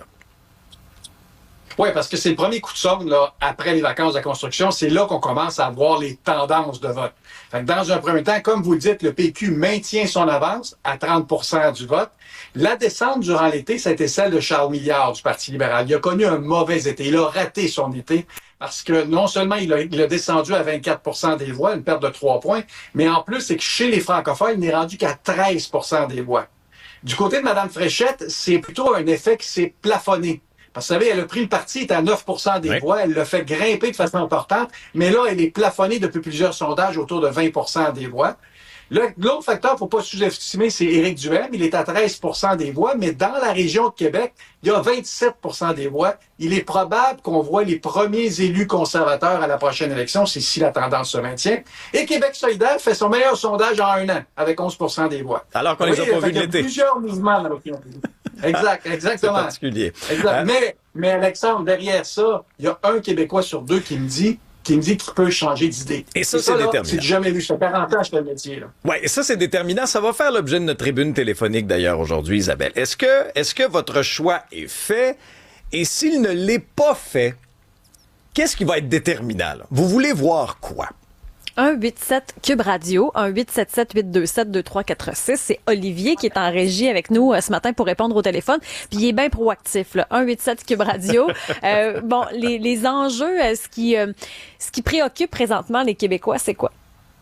Oui, parce que c'est le premier coup de sonde, là, après les vacances de la construction. C'est là qu'on commence à voir les tendances de vote. Fait que dans un premier temps, comme vous le dites, le P Q maintient son avance à trente pour cent du vote. La descente durant l'été, ça a été celle de Charles Milliard du Parti libéral. Il a connu un mauvais été. Il a raté son été parce que non seulement il a, il a descendu à vingt-quatre pour cent des voix, une perte de trois points, mais en plus, c'est que chez les francophones, il n'est rendu qu'à treize pour cent des voix. Du côté de Mme Fréchette, c'est plutôt un effet qui s'est plafonné. Parce que vous savez, elle a pris le parti, est à neuf pour cent des oui. voix, elle l'a fait grimper de façon importante, mais là, elle est plafonnée depuis plusieurs sondages autour de vingt pour cent des voix. Là, l'autre facteur, il ne faut pas sous-estimer, c'est Éric Duhem. Il est à treize pour cent des voix, mais dans la région de Québec, il y a vingt-sept pour cent des voix. Il est probable qu'on voit les premiers élus conservateurs à la prochaine élection, c'est si la tendance se maintient. Et Québec solidaire fait son meilleur sondage en un an, avec onze pour cent des voix. Alors qu'on oui, les a pas vus de l'été. Il y a plusieurs mouvements dans l'opinion publique. Exact, exactement. C'est particulier. Exact. Hein? Mais, mais Alexandre, derrière ça, il y a un Québécois sur deux qui me dit qui me dit qu'il peut changer d'idée. Et ça, et c'est ça, déterminant. C'est jamais vu. Ça fait quarante ans que je fais le métier. Oui, et ça, c'est déterminant. Ça va faire l'objet de notre tribune téléphonique, d'ailleurs, aujourd'hui, Isabelle. Est-ce que, est-ce que votre choix est fait? Et s'il ne l'est pas fait, qu'est-ce qui va être déterminant, là? Vous voulez voir quoi? un huit sept Cube Radio, un huit sept sept huit deux sept deux trois quatre six. C'est Olivier qui est en régie avec nous euh, ce matin pour répondre au téléphone. Puis il est bien proactif, là. un huit sept Cube Radio. euh, bon, les, les enjeux, euh, ce qui, euh, ce qui préoccupe présentement les Québécois, c'est quoi?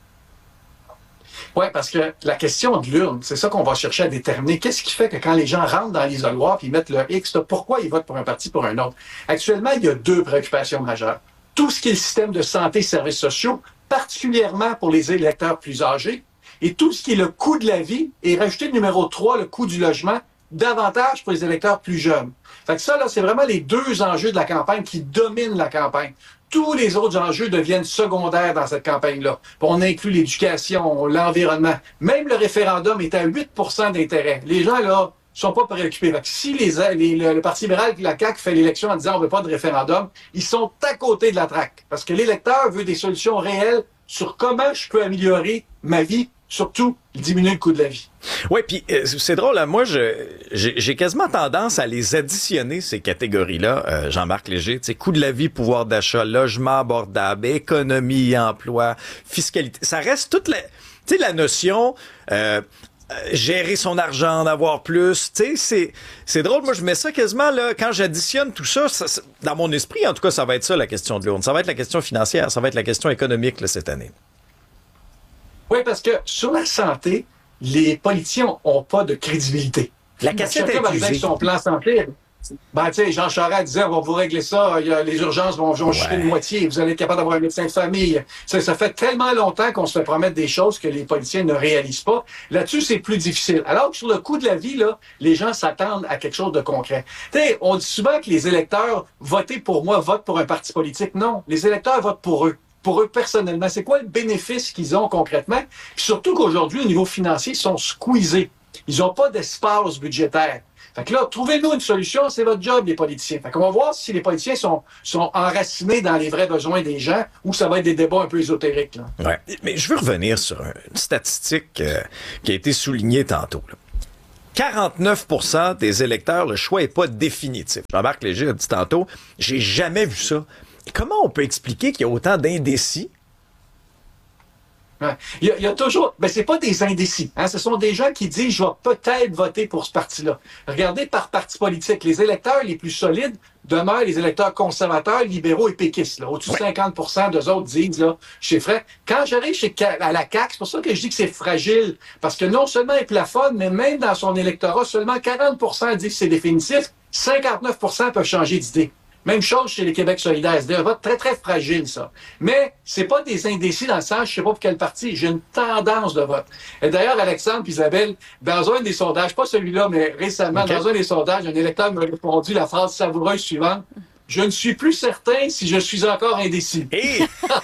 Oui, parce que la question de l'urne, c'est ça qu'on va chercher à déterminer. Qu'est-ce qui fait que quand les gens rentrent dans l'isoloir puis ils mettent leur X, là, pourquoi ils votent pour un parti pour un autre? Actuellement, il y a deux préoccupations majeures. Tout ce qui est le système de santé et services sociaux, particulièrement pour les électeurs plus âgés, et tout ce qui est le coût de la vie, et rajouter le numéro trois, le coût du logement, davantage pour les électeurs plus jeunes. Fait que ça, là, c'est vraiment les deux enjeux de la campagne qui dominent la campagne. Tous les autres enjeux deviennent secondaires dans cette campagne-là. On inclut l'éducation, l'environnement. Même le référendum est à huit pour cent d'intérêt. Les gens, là, sont pas préoccupés. Fait que si les, les, le, le Parti libéral et la C A Q fait l'élection en disant on veut pas de référendum, ils sont à côté de la traque. Parce que l'électeur veut des solutions réelles sur comment je peux améliorer ma vie, surtout diminuer le coût de la vie. Oui, puis euh, c'est drôle, hein, moi, je, j'ai, j'ai quasiment tendance à les additionner, ces catégories-là, euh, Jean-Marc Léger. Tu sais, coût de la vie, pouvoir d'achat, logement abordable, économie, emploi, fiscalité. Ça reste toute la, tu sais, la notion... Euh, Euh, gérer son argent, en avoir plus, tu sais, c'est, c'est drôle. Moi, je mets ça quasiment, là, quand j'additionne tout ça, ça, ça, dans mon esprit, en tout cas, ça va être ça, la question de l'urne. Ça va être la question financière, ça va être la question économique, là, cette année. Oui, parce que sur la santé, les politiciens n'ont pas de crédibilité. La cassette est avec son plan santé. Ben, tu sais, Jean Charest disait, on va vous régler ça, il y a, les urgences vont, vont chuter de moitié, vous allez être capable d'avoir un médecin de famille. Ça, ça fait tellement longtemps qu'on se fait promettre des choses que les politiciens ne réalisent pas. Là-dessus, c'est plus difficile. Alors que sur le coût de la vie, là, les gens s'attendent à quelque chose de concret. Tu sais, on dit souvent que les électeurs, votez pour moi, votent pour un parti politique. Non, les électeurs votent pour eux. Pour eux personnellement. C'est quoi le bénéfice qu'ils ont concrètement? Puis surtout qu'aujourd'hui, au niveau financier, ils sont squeezés. Ils n'ont pas d'espace budgétaire. Fait que là, trouvez-nous une solution, c'est votre job, les politiciens. Fait qu'on va voir si les politiciens sont, sont enracinés dans les vrais besoins des gens ou ça va être des débats un peu ésotériques. Là. Ouais. Mais je veux revenir sur une statistique euh, qui a été soulignée tantôt. Là. quarante-neuf pour cent des électeurs, le choix n'est pas définitif. Jean-Marc Léger a dit tantôt, j'ai jamais vu ça. Comment on peut expliquer qu'il y a autant d'indécis? Ouais. Il, y a, il y a toujours... Ben, c'est pas des indécis. Hein? Ce sont des gens qui disent « je vais peut-être voter pour ce parti-là ». Regardez par parti politique. Les électeurs les plus solides demeurent les électeurs conservateurs, libéraux et péquistes. Là. Au-dessus de cinquante pour cent d'eux autres disent, là, chez Frais, quand j'arrive chez, à la C A Q, c'est pour ça que je dis que c'est fragile. Parce que non seulement il plafonne, mais même dans son électorat, seulement quarante pour cent disent que c'est définitif, cinquante-neuf pour cent peuvent changer d'idée. Même chose chez les Québec solidaires. C'est un vote très, très fragile, ça. Mais c'est pas des indécis dans le sens, je sais pas pour quel parti. J'ai une tendance de vote. Et d'ailleurs, Alexandre et Isabelle, dans un des sondages, pas celui-là, mais récemment, okay. dans un des sondages, un électeur m'a répondu la phrase savoureuse suivante. Je ne suis plus certain si je suis encore indécis. Hey!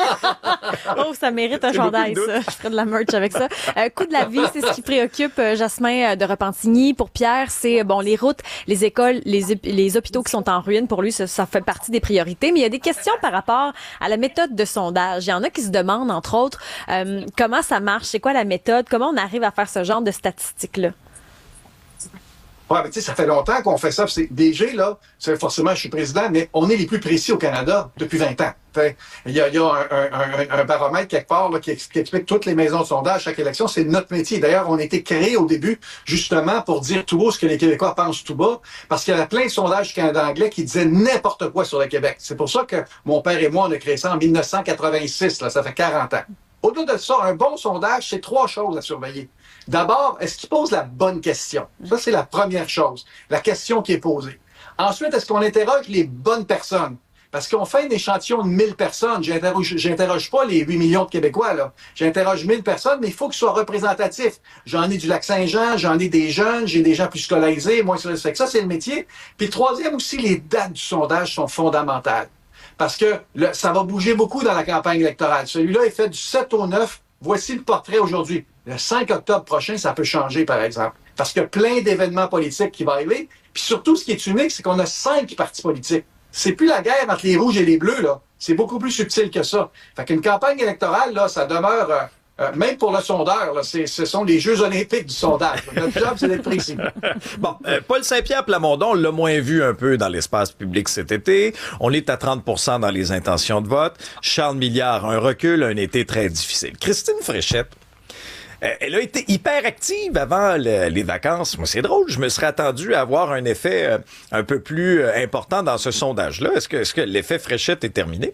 Oh, ça mérite un chandail, ça. Je ferais de la merch avec ça. Euh, coût de la vie, c'est ce qui préoccupe euh, Jasmin de Repentigny. Pour Pierre, c'est bon les routes, les écoles, les, les hôpitaux qui sont en ruine. Pour lui, ça, ça fait partie des priorités. Mais il y a des questions par rapport à la méthode de sondage. Il y en a qui se demandent, entre autres, euh, comment ça marche, c'est quoi la méthode, comment on arrive à faire ce genre de statistiques-là. Ouais, mais tu sais, ça fait longtemps qu'on fait ça. C'est, D G, là, c'est forcément, je suis président, mais on est les plus précis au Canada depuis vingt ans. Fait, il y a, il y a un, un, un, un baromètre quelque part là, qui, qui explique toutes les maisons de sondage, chaque élection. C'est notre métier. D'ailleurs, on a été créé au début justement pour dire tout haut ce que les Québécois pensent tout bas, parce qu'il y avait plein de sondages du Canada anglais qui disaient n'importe quoi sur le Québec. C'est pour ça que mon père et moi, on a créé ça en dix-neuf cent quatre-vingt-six. Là, ça fait quarante ans. Au-delà de ça, un bon sondage, c'est trois choses à surveiller. D'abord, est-ce qu'il pose la bonne question? Ça, c'est la première chose. La question qui est posée. Ensuite, est-ce qu'on interroge les bonnes personnes? Parce qu'on fait un échantillon de mille personnes. J'interroge, j'interroge pas les huit millions de Québécois, là. J'interroge mille personnes, mais il faut que ce soit représentatif. J'en ai du Lac-Saint-Jean, j'en ai des jeunes, j'ai des gens plus scolarisés, moins ça, ça, c'est le métier. Puis troisième aussi, les dates du sondage sont fondamentales. Parce que le, ça va bouger beaucoup dans la campagne électorale. Celui-là est fait du sept au neuf. Voici le portrait aujourd'hui. Le cinq octobre prochain, ça peut changer, par exemple. Parce qu'il y a plein d'événements politiques qui vont arriver. Puis surtout, ce qui est unique, c'est qu'on a cinq partis politiques. C'est plus la guerre entre les rouges et les bleus, là. C'est beaucoup plus subtil que ça. Fait qu'une campagne électorale, là, ça demeure... Euh, Euh, même pour le sondeur, là, c'est, ce sont les Jeux olympiques du sondage. Notre job, c'est d'être précis. Bon, euh, Paul Saint-Pierre Plamondon, on l'a moins vu un peu dans l'espace public cet été. On est à trente pour cent dans les intentions de vote. Charles Milliard, un recul, un été très difficile. Christine Fréchette, euh, elle a été hyper active avant le, les vacances. Moi, c'est drôle. Je me serais attendu à avoir un effet euh, un peu plus euh, important dans ce sondage-là. Est-ce que, est-ce que l'effet Fréchette est terminé?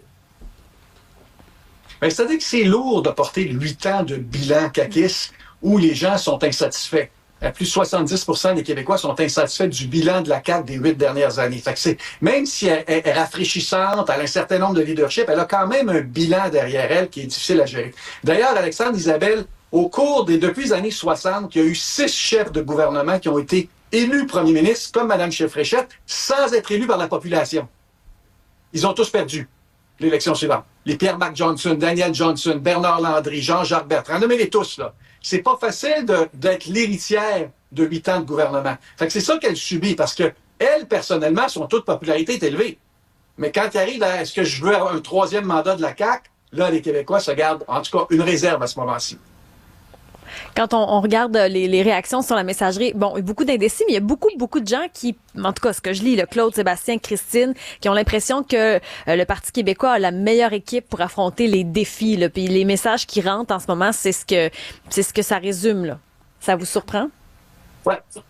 Ben, c'est-à-dire que c'est lourd de porter huit ans de bilan caquiste où les gens sont insatisfaits. Plus de soixante-dix pour cent des Québécois sont insatisfaits du bilan de la C A Q des huit dernières années. Fait que c'est, même si elle, elle est rafraîchissante, elle a un certain nombre de leadership, elle a quand même un bilan derrière elle qui est difficile à gérer. D'ailleurs, Alexandre, Isabelle, au cours des, depuis les années soixante, il y a eu six chefs de gouvernement qui ont été élus premiers ministres, comme Mme Fréchette, sans être élus par la population. Ils ont tous perdu l'élection suivante. Les Pierre-Marc Johnson, Daniel Johnson, Bernard Landry, Jean-Jacques Bertrand, nommez-les tous, là. C'est pas facile de, d'être l'héritière de huit ans de gouvernement. Fait que c'est ça qu'elle subit, parce que elle, personnellement, son taux de popularité est élevé. Mais quand il arrive à est-ce que je veux avoir un troisième mandat de la C A Q, là, les Québécois se gardent, en tout cas, une réserve à ce moment-ci. Quand on, on regarde les, les réactions sur la messagerie, bon, il y a beaucoup d'indécis, mais il y a beaucoup, beaucoup de gens qui, en tout cas, ce que je lis, le Claude, Sébastien, Christine, qui ont l'impression que euh, le Parti québécois a la meilleure équipe pour affronter les défis, là. Puis les messages qui rentrent en ce moment, c'est ce que, c'est ce que ça résume, là. Ça vous surprend? Ouais.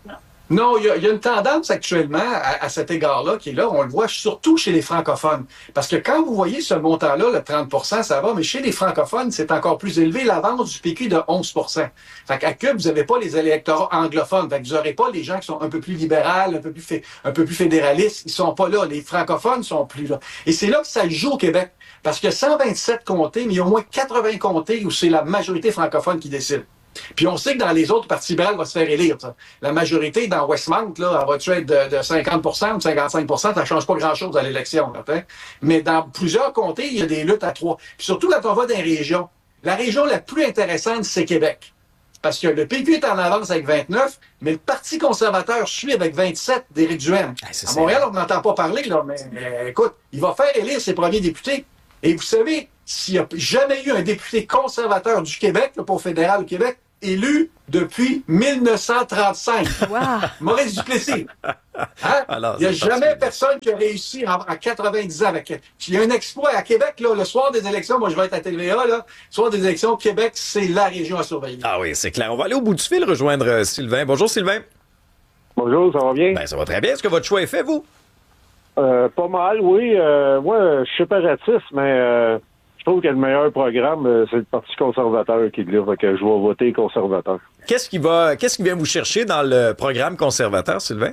Non, il y, a, il y a une tendance actuellement à, à cet égard-là qui est là. On le voit surtout chez les francophones. Parce que quand vous voyez ce montant-là, le trente pour cent, ça va, mais chez les francophones, c'est encore plus élevé. L'avance du P Q de onze pour cent. Fait qu'à Q U B, vous n'avez pas les électorats anglophones. Fait que vous n'aurez pas les gens qui sont un peu plus libérales, un peu plus, fé, un peu plus fédéralistes. Ils sont pas là. Les francophones sont plus là. Et c'est là que ça joue au Québec. Parce qu'il y a cent vingt-sept comtés, mais il y a au moins quatre-vingts comtés où c'est la majorité francophone qui décide. Puis on sait que dans les autres, le Parti libéral va se faire élire. Ça. La majorité dans Westmount, là, elle va-tu être de, de cinquante pour cent ou de cinquante-cinq pour cent, ça ne change pas grand-chose à l'élection. Là, hein? Mais dans plusieurs comtés, il y a des luttes à trois. Puis surtout quand on va dans les régions. La région la plus intéressante, c'est Québec. Parce que le P Q est en avance avec vingt-neuf, mais le Parti conservateur suit avec vingt-sept d'Éric Duhaime. Ah, à Montréal, on n'entend pas parler, là, mais, mais écoute, il va faire élire ses premiers députés. Et vous savez, s'il n'y a jamais eu un député conservateur du Québec, là, pour fédéral au Québec, élu depuis mille neuf cent trente-cinq. Wow. Maurice Duplessis. Hein? Alors, il n'y a jamais personne qui a réussi en, en quatre-vingt-dix ans. Avec, il y a un exploit à Québec, là, le soir des élections. Moi, je vais être à T V A. Là, le soir des élections, Québec, c'est la région à surveiller. Ah oui, c'est clair. On va aller au bout du fil rejoindre euh, Sylvain. Bonjour, Sylvain. Bonjour, ça va bien? Ben, ça va très bien. Est-ce que votre choix est fait, vous? Euh, pas mal, oui. Euh, moi, je suis séparatiste, mais... Euh... Je trouve que le meilleur programme, c'est le Parti conservateur qui l'a, fait que je vais voter conservateur. Qu'est-ce qui va, qu'est-ce qui vient vous chercher dans le programme conservateur, Sylvain?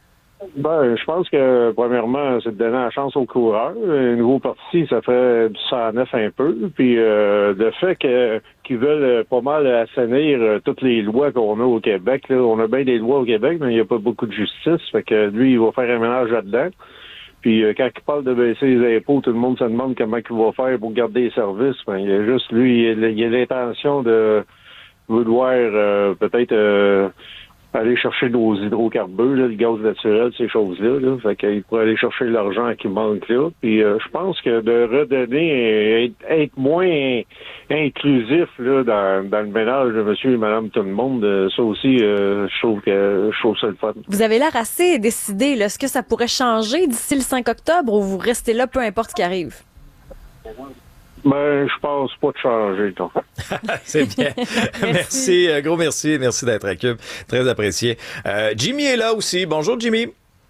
Ben, je pense que, premièrement, c'est de donner la chance aux coureurs. Un nouveau parti, ça fait du cent neuf un peu. Puis, euh, le fait que, qu'ils veulent pas mal assainir euh, toutes les lois qu'on a au Québec, là. On a bien des lois au Québec, mais il n'y a pas beaucoup de justice. Fait que lui, il va faire un ménage là-dedans. Puis euh, quand il parle de baisser les impôts, tout le monde se demande comment il va faire pour garder les services. Ben, il y a juste lui, il a l'intention de vouloir euh, peut-être euh, aller chercher nos hydrocarbures, là, le gaz naturel, ces choses-là. Là. Fait qu'il pourrait aller chercher l'argent qui manque là. Puis euh, je pense que de redonner, être, être moins inclusif là, dans, dans le ménage de monsieur et madame tout le monde, ça aussi, euh, je trouve que je trouve ça le fun. Vous avez l'air assez décidé. Là. Est-ce que ça pourrait changer d'ici le cinq octobre ou vous restez là peu importe ce qui arrive? Ben, je pense pas de changer, donc. C'est bien. merci. merci. Gros merci. Merci d'être à Q U B. Très apprécié. Euh, Jimmy est là aussi. Bonjour, Jimmy.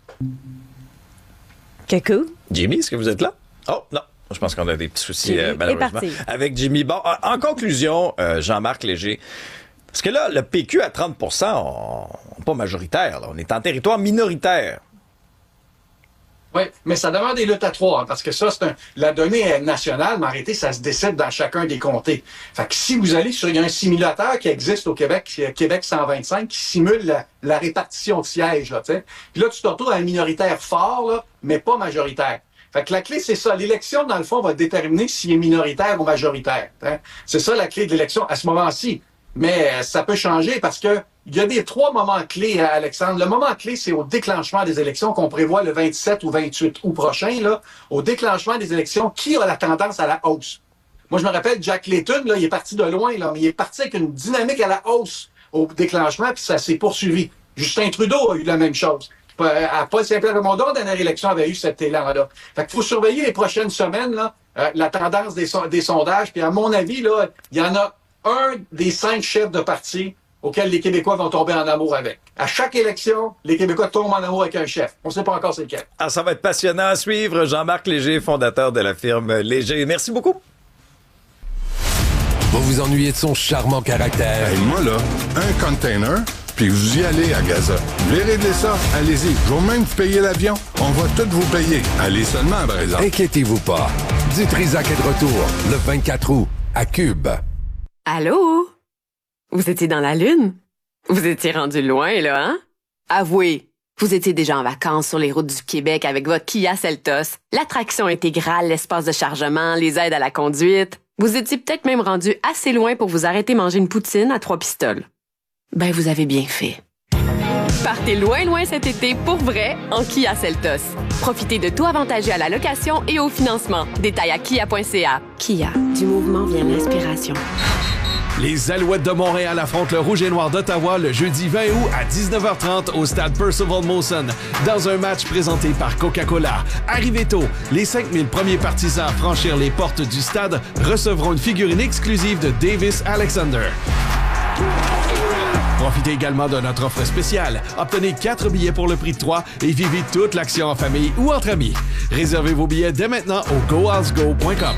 Coucou. Jimmy, est-ce que vous êtes là? Oh, non. Je pense qu'on a des petits soucis, euh, malheureusement, avec Jimmy. Bon, en conclusion, euh, Jean-Marc Léger, parce que là, le P Q à trente pour cent, on n'est pas majoritaire. Là. On est en territoire minoritaire. Oui, mais ça demande des luttes à trois, hein, parce que ça, c'est un, la donnée est nationale, mais en réalité, ça se décide dans chacun des comtés. Fait que si vous allez sur, il y a un simulateur qui existe au Québec, Québec cent vingt-cinq, qui simule la, la répartition de sièges, là, tu sais. Puis là, tu te retrouves à un minoritaire fort, là, mais pas majoritaire. Fait que la clé, c'est ça. L'élection, dans le fond, va déterminer s'il est minoritaire ou majoritaire. Hein. C'est ça la clé de l'élection à ce moment-ci. Mais euh, ça peut changer parce que il y a des trois moments clés, Alexandre. Le moment clé, c'est au déclenchement des élections qu'on prévoit le vingt-sept ou vingt-huit août prochain. Là, au déclenchement des élections, qui a la tendance à la hausse? Moi, je me rappelle, Jack Layton, là, il est parti de loin, là, mais il est parti avec une dynamique à la hausse au déclenchement, puis ça s'est poursuivi. Justin Trudeau a eu la même chose. À Paul Saint-Pierre Plamondon, dans la dernière élection, avait eu cet élan-là. Fait qu'il faut surveiller les prochaines semaines, là, euh, la tendance des, so- des sondages. Puis à mon avis, là, il y en a un des cinq chefs de parti auxquels les Québécois vont tomber en amour avec. À chaque élection, les Québécois tombent en amour avec un chef. On ne sait pas encore c'est lequel. Ah, ça va être passionnant à suivre. Jean-Marc Léger, fondateur de la firme Léger. Merci beaucoup. Vous vous ennuyez de son charmant caractère. Hey, moi, là, un container, puis vous y allez à Gaza. Vous voulez régler ça? Allez-y. Je vais même vous payer l'avion. On va tout vous payer. Allez seulement, par exemple. Inquiétez-vous pas. Du Trisac est de retour le vingt-quatre août à Q U B. Allô? Vous étiez dans la Lune? Vous étiez rendu loin, là, hein? Avouez, vous étiez déjà en vacances sur les routes du Québec avec votre Kia Seltos, l'attraction intégrale, l'espace de chargement, les aides à la conduite. Vous étiez peut-être même rendu assez loin pour vous arrêter manger une poutine à trois pistoles. Ben, vous avez bien fait. Partez loin, loin cet été pour vrai en Kia Seltos. Profitez de tout avantageux à la location et au financement. Détails à kia point c a. Kia, du mouvement vient l'inspiration. Les Alouettes de Montréal affrontent le Rouge et Noir d'Ottawa le jeudi vingt août à dix-neuf heures trente au stade Percival Molson dans un match présenté par Coca-Cola. Arrivez tôt, les cinq mille premiers partisans à franchir les portes du stade recevront une figurine exclusive de Davis Alexander. Profitez également de notre offre spéciale. Obtenez quatre billets pour le prix de trois et vivez toute l'action en famille ou entre amis. Réservez vos billets dès maintenant au go house go point com.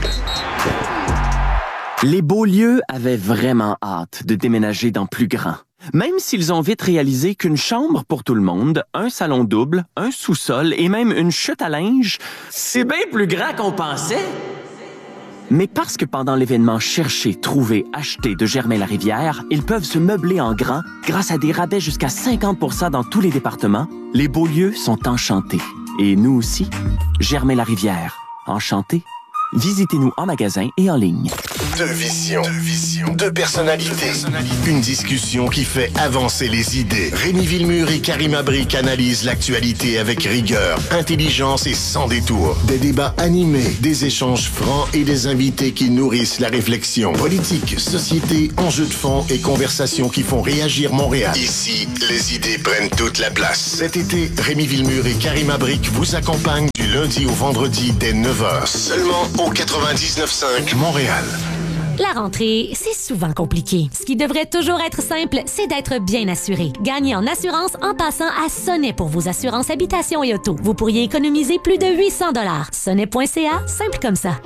Les Beaulieu avaient vraiment hâte de déménager dans plus grand. Même s'ils ont vite réalisé qu'une chambre pour tout le monde, un salon double, un sous-sol et même une chute à linge, c'est bien plus grand qu'on pensait. Mais parce que pendant l'événement Chercher, Trouver, Acheter de Germain-Larivière, ils peuvent se meubler en grand grâce à des rabais jusqu'à cinquante pour cent dans tous les départements, les Beaulieu sont enchantés. Et nous aussi, Germain-Larivière, enchantés. Visitez-nous en magasin et en ligne. Deux visions, deux visions, deux personnalités. Une discussion qui fait avancer les idées. Rémi Villemur et Karima Brick analysent l'actualité avec rigueur, intelligence et sans détour. Des débats animés, des échanges francs et des invités qui nourrissent la réflexion. Politique, société, enjeux de fond et conversations qui font réagir Montréal. Ici, les idées prennent toute la place. Cet été, Rémi Villemur et Karima Brick vous accompagnent du lundi au vendredi dès neuf heures. Seulement au quatre-vingt-dix-neuf cinq Montréal. La rentrée, c'est souvent compliqué. Ce qui devrait toujours être simple, c'est d'être bien assuré. Gagnez en assurance en passant à Sonnet pour vos assurances habitation et auto. Vous pourriez économiser plus de huit cents dollars. Sonnet point c a, simple comme ça.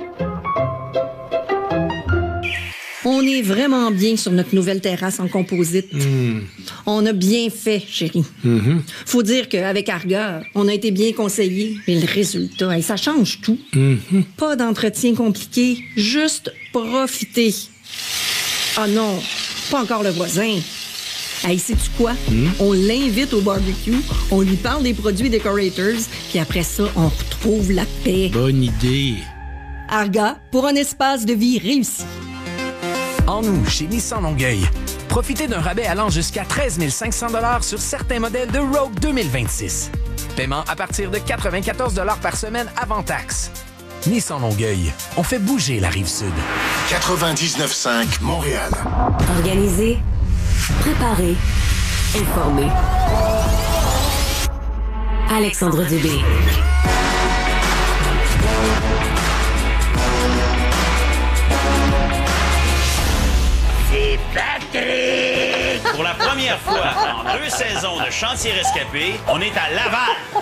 On est vraiment bien sur notre nouvelle terrasse en composite. Mmh. On a bien fait, chérie. Mmh. Faut dire qu'avec Arga, on a été bien conseillés. Mais le résultat, ça change tout. Mmh. Pas d'entretien compliqué, juste profiter. Ah non, pas encore le voisin. Hey, sais-tu quoi? Mmh. On l'invite au barbecue, on lui parle des produits Decorators, puis après ça, on retrouve la paix. Bonne idée. Arga, pour un espace de vie réussi. En nous, chez Nissan Longueuil, profitez d'un rabais allant jusqu'à treize mille cinq cents dollars sur certains modèles de Rogue deux mille vingt-six. Paiement à partir de quatre-vingt-quatorze dollars par semaine avant taxe. Nissan Longueuil, on fait bouger la Rive-Sud. quatre-vingt-dix-neuf cinq Montréal. Organiser, préparer, informer. Alexandre Dubé. C'est Patrick! Pour la première fois en deux saisons de Chantier Rescapé, on est à Laval.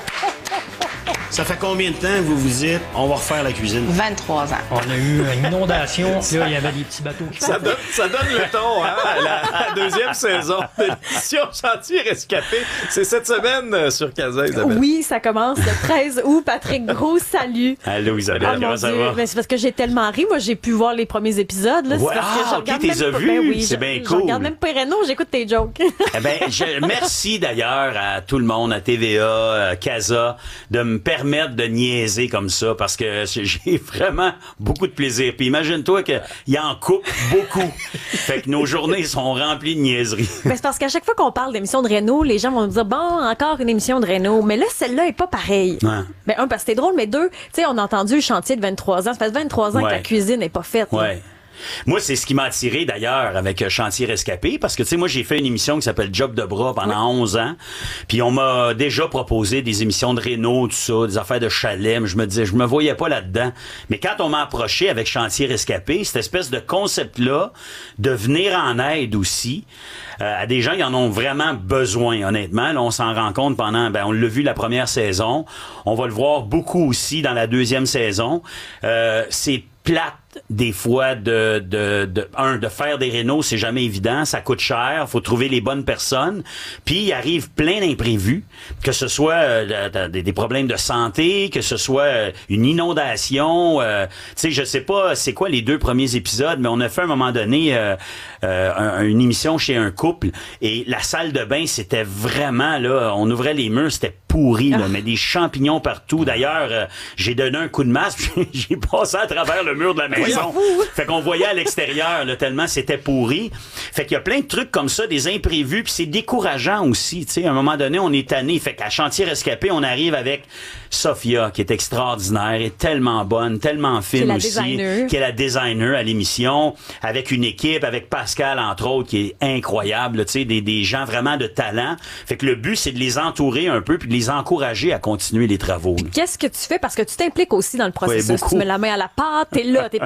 Ça fait combien de temps que vous vous dites on va refaire la cuisine? vingt-trois ans. On a eu une inondation, là, il y avait des petits bateaux. Ça donne, ça donne le ton, hein, à la, à la deuxième saison de l'émission Chantier Rescapé. C'est cette semaine euh, sur Casa, Isabelle. Oui, ça commence le treize août. Patrick, gros salut. Allô, Isabelle, oh, comment ça Dieu. va? Mais c'est parce que j'ai tellement ri. Moi, j'ai pu voir les premiers épisodes. Là. Ouais. C'est parce que Ah, je ok, regarde t'es même as pas- vus? Ben oui, C'est je- bien Je cool. regarde même pas Renault, j'écoute tes jokes. Eh ben, je, merci d'ailleurs à tout le monde, à T V A, à Casa, de me permettre de niaiser comme ça, parce que j'ai vraiment beaucoup de plaisir. Puis imagine-toi qu'il y en coupe beaucoup. Fait que nos journées sont remplies de niaiseries. Ben, c'est parce qu'à chaque fois qu'on parle d'émission de Renault, les gens vont nous dire bon, encore une émission de Renault. Mais là, celle-là est pas pareille. Ouais. Ben, un, parce que c'était drôle, mais deux, tu sais, on a entendu le chantier de vingt-trois ans. Ça fait vingt-trois ans Ouais. que la cuisine n'est pas faite. là. Ouais. Moi, c'est ce qui m'a attiré d'ailleurs avec euh, Chantier Rescapé, parce que tu sais, moi j'ai fait une émission qui s'appelle Job de bras pendant onze ans, puis on m'a déjà proposé des émissions de Renault, tout ça, des affaires de chalet, mais je me disais, je me voyais pas là-dedans. Mais quand on m'a approché avec Chantier Rescapé, cette espèce de concept-là, de venir en aide aussi euh, à des gens qui en ont vraiment besoin, honnêtement. Là, on s'en rend compte pendant, ben on l'a vu la première saison, on va le voir beaucoup aussi dans la deuxième saison. Euh, c'est plate des fois de, de, de, un, de faire des rénaux, c'est jamais évident, ça coûte cher, faut trouver les bonnes personnes, puis il arrive plein d'imprévus, que ce soit euh, des, des problèmes de santé, que ce soit euh, une inondation, euh, tu sais, je sais pas c'est quoi les deux premiers épisodes, mais on a fait à un moment donné euh, euh, un, une émission chez un couple, et la salle de bain, c'était vraiment, là, on ouvrait les murs, c'était pourri, là, mais des champignons partout. D'ailleurs, euh, j'ai donné un coup de masque, puis j'ai passé à travers le mur de la maison. Fait qu'on voyait à l'extérieur, là, tellement c'était pourri. Fait qu'il y a plein de trucs comme ça, des imprévus, puis c'est décourageant aussi. Tu sais, à un moment donné, on est tanné. Fait qu'à Chantier Rescapé, on arrive avec Sophia, qui est extraordinaire, est tellement bonne, tellement fine la aussi, designer. qui est la designer à l'émission, avec une équipe, avec Pascal, entre autres, qui est incroyable, tu sais, des, des gens vraiment de talent. Fait que le but, c'est de les entourer un peu, puis de les encourager à continuer les travaux. là. Qu'est-ce que tu fais? Parce que tu t'impliques aussi dans le processus. beaucoup. Tu mets la main à la pâte, t'es là, t'es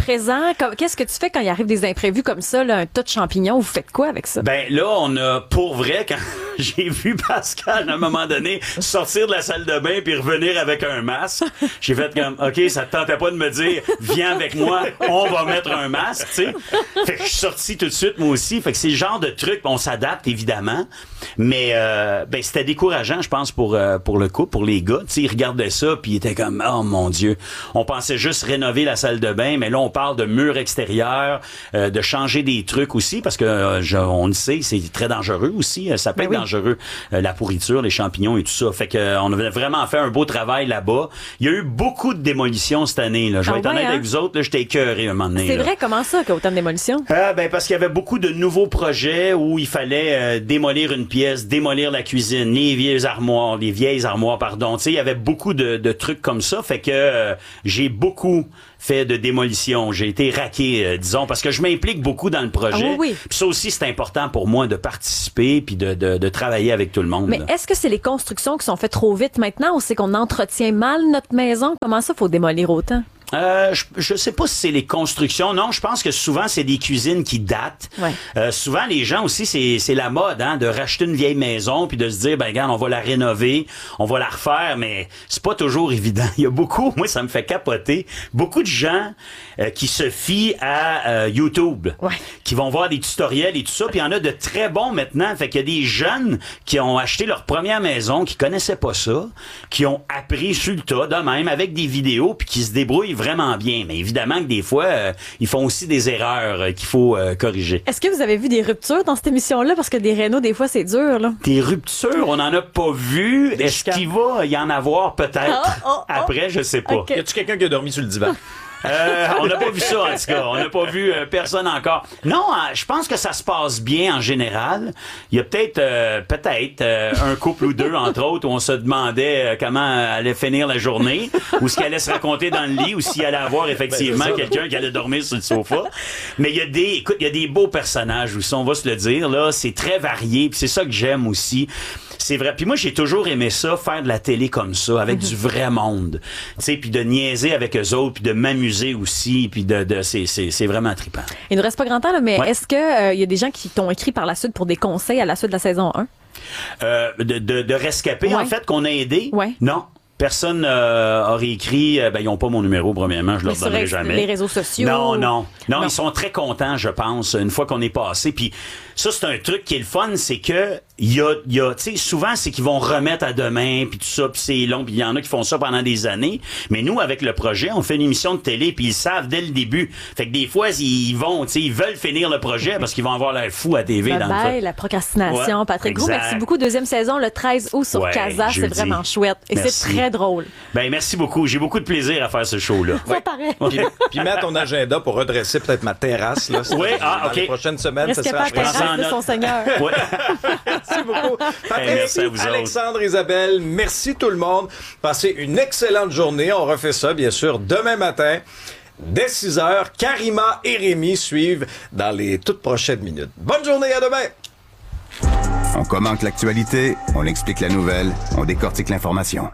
présent? Qu'est-ce que tu fais quand il arrive des imprévus comme ça, là, un tas de champignons? Vous faites quoi avec ça? Ben là, on a, pour vrai, quand j'ai vu Pascal, à un moment donné, sortir de la salle de bain puis revenir avec un masque, j'ai fait comme, OK, ça te tentait pas de me dire, viens avec moi, on va mettre un masque, tu sais. Fait que je suis sorti tout de suite, moi aussi. Fait que c'est le genre de truc, on s'adapte, évidemment. Mais, euh, ben, c'était décourageant, je pense, pour, euh, pour le couple, pour les gars. Tu sais, ils regardaient ça puis ils étaient comme, oh mon Dieu. On pensait juste rénover la salle de bain, mais là, on parle de murs extérieurs, euh, de changer des trucs aussi, parce que, euh, je, on le sait, c'est très dangereux aussi. Ça peut ben être oui. dangereux, euh, la pourriture, les champignons et tout ça. Fait que, euh, on a vraiment fait un beau travail là-bas. Il y a eu beaucoup de démolitions cette année, là. Je vais ah être ouais, honnête hein? avec vous autres, là, j'étais écœuré un moment donné. C'est là. vrai, comment ça qu'il y a autant de démolitions? Euh, ben, parce qu'il y avait beaucoup de nouveaux projets où il fallait euh, démolir une pièce, démolir la cuisine, les vieilles armoires, les vieilles armoires, pardon. Tu sais, il y avait beaucoup de, de trucs comme ça. Fait que euh, j'ai beaucoup fait de démolition. J'ai été raqué, euh, disons, parce que je m'implique beaucoup dans le projet. Ah oui, oui. Puis ça aussi, c'est important pour moi de participer puis de, de, de travailler avec tout le monde. Mais là. est-ce que c'est les constructions qui sont faites trop vite maintenant ou c'est qu'on entretient mal notre maison? Comment ça, faut démolir autant? Euh, je, je sais pas si c'est les constructions. Non, je pense que souvent, c'est des cuisines qui datent. Ouais. Euh, souvent, les gens aussi, c'est, c'est la mode, hein, de racheter une vieille maison puis de se dire, ben, regarde, on va la rénover, on va la refaire, mais c'est pas toujours évident. Il y a beaucoup, moi, ça me fait capoter, beaucoup de gens euh, qui se fient à euh, YouTube, ouais. qui vont voir des tutoriels et tout ça, puis il y en a de très bons maintenant. Fait qu'il y a des jeunes qui ont acheté leur première maison, qui connaissaient pas ça, qui ont appris sur le tas, de même, avec des vidéos, puis qui se débrouillent vraiment bien. Mais évidemment que des fois, euh, ils font aussi des erreurs euh, qu'il faut euh, corriger. Est-ce que vous avez vu des ruptures dans cette émission-là? Parce que des rénos, des fois, c'est dur, là. Des ruptures, on n'en a pas vu. Des Est-ce qu'il va y en avoir peut-être? Oh, oh, oh. Après, je sais pas. Okay. Y a-tu quelqu'un qui a dormi sur le divan? Euh, on n'a pas vu ça, en tout cas. On n'a pas vu euh, personne encore. Non, euh, je pense que ça se passe bien en général. Il y a peut-être euh, peut-être euh, un couple ou deux, entre autres, où on se demandait euh, comment allait finir la journée, ou ce qu'elle allait se raconter dans le lit, ou s'il allait avoir effectivement ben, quelqu'un qui allait dormir sur le sofa. Mais il y a des, écoute, il y a des beaux personnages aussi, on va se le dire, là. C'est très varié, puis c'est ça que j'aime aussi. C'est vrai. Puis moi, j'ai toujours aimé ça, faire de la télé comme ça, avec mm-hmm. du vrai monde. Tu sais, puis de niaiser avec eux autres, puis de m'amuser aussi, puis de, de c'est, c'est, c'est vraiment trippant. Il ne reste pas grand temps, là, mais ouais. est-ce qu'il euh, y a des gens qui t'ont écrit par la suite pour des conseils à la suite de la saison un? Euh, de, de, de rescapés, ouais. en fait, qu'on a aidé? Ouais. Non. Personne euh, aurait écrit, euh, ben ils n'ont pas mon numéro, premièrement, je leur donnerai jamais. Les réseaux sociaux. Non, non, non, ils sont très contents, je pense, une fois qu'on est passé. Puis ça, c'est un truc qui est le fun, c'est que il y a, il y a, tu sais, souvent c'est qu'ils vont remettre à demain, puis tout ça, puis c'est long, puis il y en a qui font ça pendant des années. Mais nous, avec le projet, on fait une émission de télé, puis ils savent dès le début. Fait que des fois, ils vont, tu sais, ils veulent finir le projet parce qu'ils vont avoir l'air fou à T V. Bye dans bye, le la procrastination, ouais, Patrick exact. Gros, merci beaucoup. Deuxième saison, le treize août sur ouais, Casa, c'est vraiment chouette. Et merci. c'est très drôle. Ben, merci beaucoup. J'ai beaucoup de plaisir à faire ce show-là. Ça paraît. Puis, puis mets ton agenda pour redresser peut-être ma terrasse, là. Oui, ah, dans OK. les prochaines semaines, ça sera à la terrasse de son Seigneur. Ouais. Merci beaucoup. Patrick, hey, merci à vous Alexandre, autres. Isabelle, merci tout le monde. Passez une excellente journée. On refait ça, bien sûr, demain matin. Dès six heures, Karima et Rémi suivent dans les toutes prochaines minutes. Bonne journée, à demain! On commente l'actualité, on explique la nouvelle, on décortique l'information.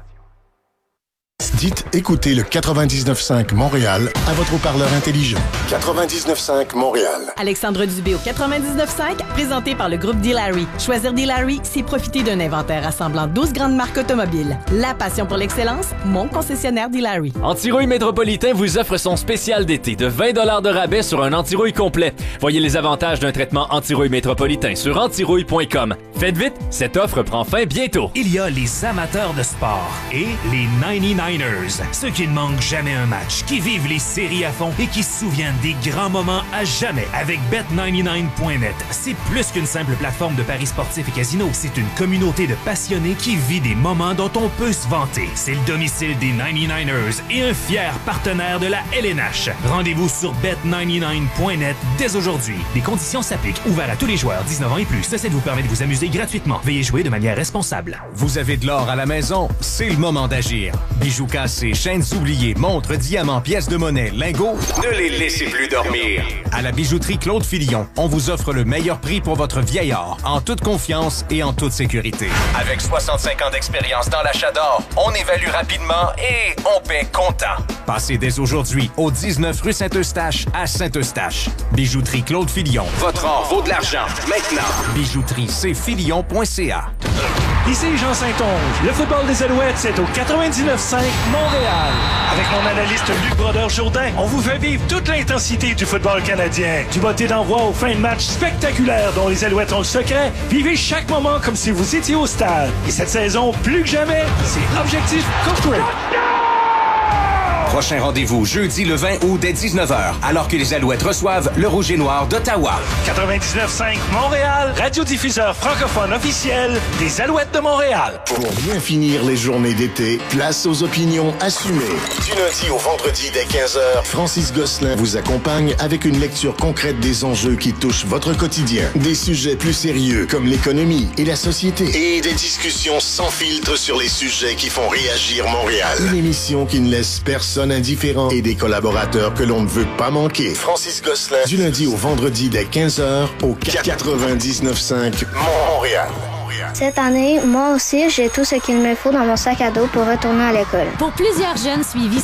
Dites écoutez le quatre-vingt-dix-neuf cinq Montréal à votre haut-parleur intelligent. quatre-vingt-dix-neuf cinq Montréal. Alexandre Dubé au quatre-vingt-dix-neuf cinq, présenté par le groupe D-Larry. Choisir D-Larry, c'est profiter d'un inventaire rassemblant douze grandes marques automobiles. La passion pour l'excellence, mon concessionnaire D-Larry. Antirouille Métropolitain vous offre son spécial d'été de vingt dollars de rabais sur un antirouille complet. Voyez les avantages d'un traitement antirouille métropolitain sur antirouille point com. Faites vite, cette offre prend fin bientôt. Il y a les amateurs de sport et les quatre-vingt-dix-neuf ers, ceux qui ne manquent jamais un match, qui vivent les séries à fond et qui se souviennent des grands moments à jamais avec bet quatre-vingt-dix-neuf point net. C'est plus qu'une simple plateforme de paris sportifs et casinos, c'est une communauté de passionnés qui vit des moments dont on peut se vanter. C'est le domicile des quatre-vingt-dix-neuf ers et un fier partenaire de la L N H. Rendez-vous sur bet quatre-vingt-dix-neuf point net dès aujourd'hui. Les conditions s'appliquent. Ouvert à tous les joueurs dix-neuf ans et plus. Ceci vous permet de vous amuser gratuitement. Veuillez jouer de manière responsable. Vous avez de l'or à la maison? C'est le moment d'agir. Bijouka lacets, chaînes oubliées, montres, diamants, pièces de monnaie, lingots, ne les laissez plus dormir. À la bijouterie Claude Filion, on vous offre le meilleur prix pour votre vieil or, en toute confiance et en toute sécurité. Avec soixante-cinq ans d'expérience dans l'achat d'or, on évalue rapidement et on paie comptant. Passez dès aujourd'hui au dix-neuf rue Saint-Eustache à Saint-Eustache. Bijouterie Claude Filion. Votre or vaut de l'argent. Maintenant. Bijouterie c filion point c a. Ici Jean Saint-Onge. Le football des Alouettes, c'est au quatre-vingt-dix-neuf cinq Montréal. Avec mon analyste Luc Brodeur-Jourdain, on vous fait vivre toute l'intensité du football canadien. Du botté d'envoi aux fins de match spectaculaires dont les Alouettes ont le secret, vivez chaque moment comme si vous étiez au stade. Et cette saison, plus que jamais, c'est Objectif Corporate. Prochain rendez-vous jeudi le vingt août dès dix-neuf heures, alors que les Alouettes reçoivent le Rouge et Noir d'Ottawa. quatre-vingt-dix-neuf cinq Montréal, radiodiffuseur francophone officiel des Alouettes de Montréal. Pour bien finir les journées d'été, place aux opinions assumées. Du lundi au vendredi dès quinze heures, Francis Gosselin vous accompagne avec une lecture concrète des enjeux qui touchent votre quotidien. Des sujets plus sérieux comme l'économie et la société. Et des discussions sans filtre sur les sujets qui font réagir Montréal. Une émission qui ne laisse personne indifférent et des collaborateurs que l'on ne veut pas manquer. Francis Gosselin, du lundi au vendredi dès quinze heures au quatre-vingt-dix-neuf cinq Montréal. Cette année, moi aussi, j'ai tout ce qu'il me faut dans mon sac à dos pour retourner à l'école. Pour plusieurs jeunes suivis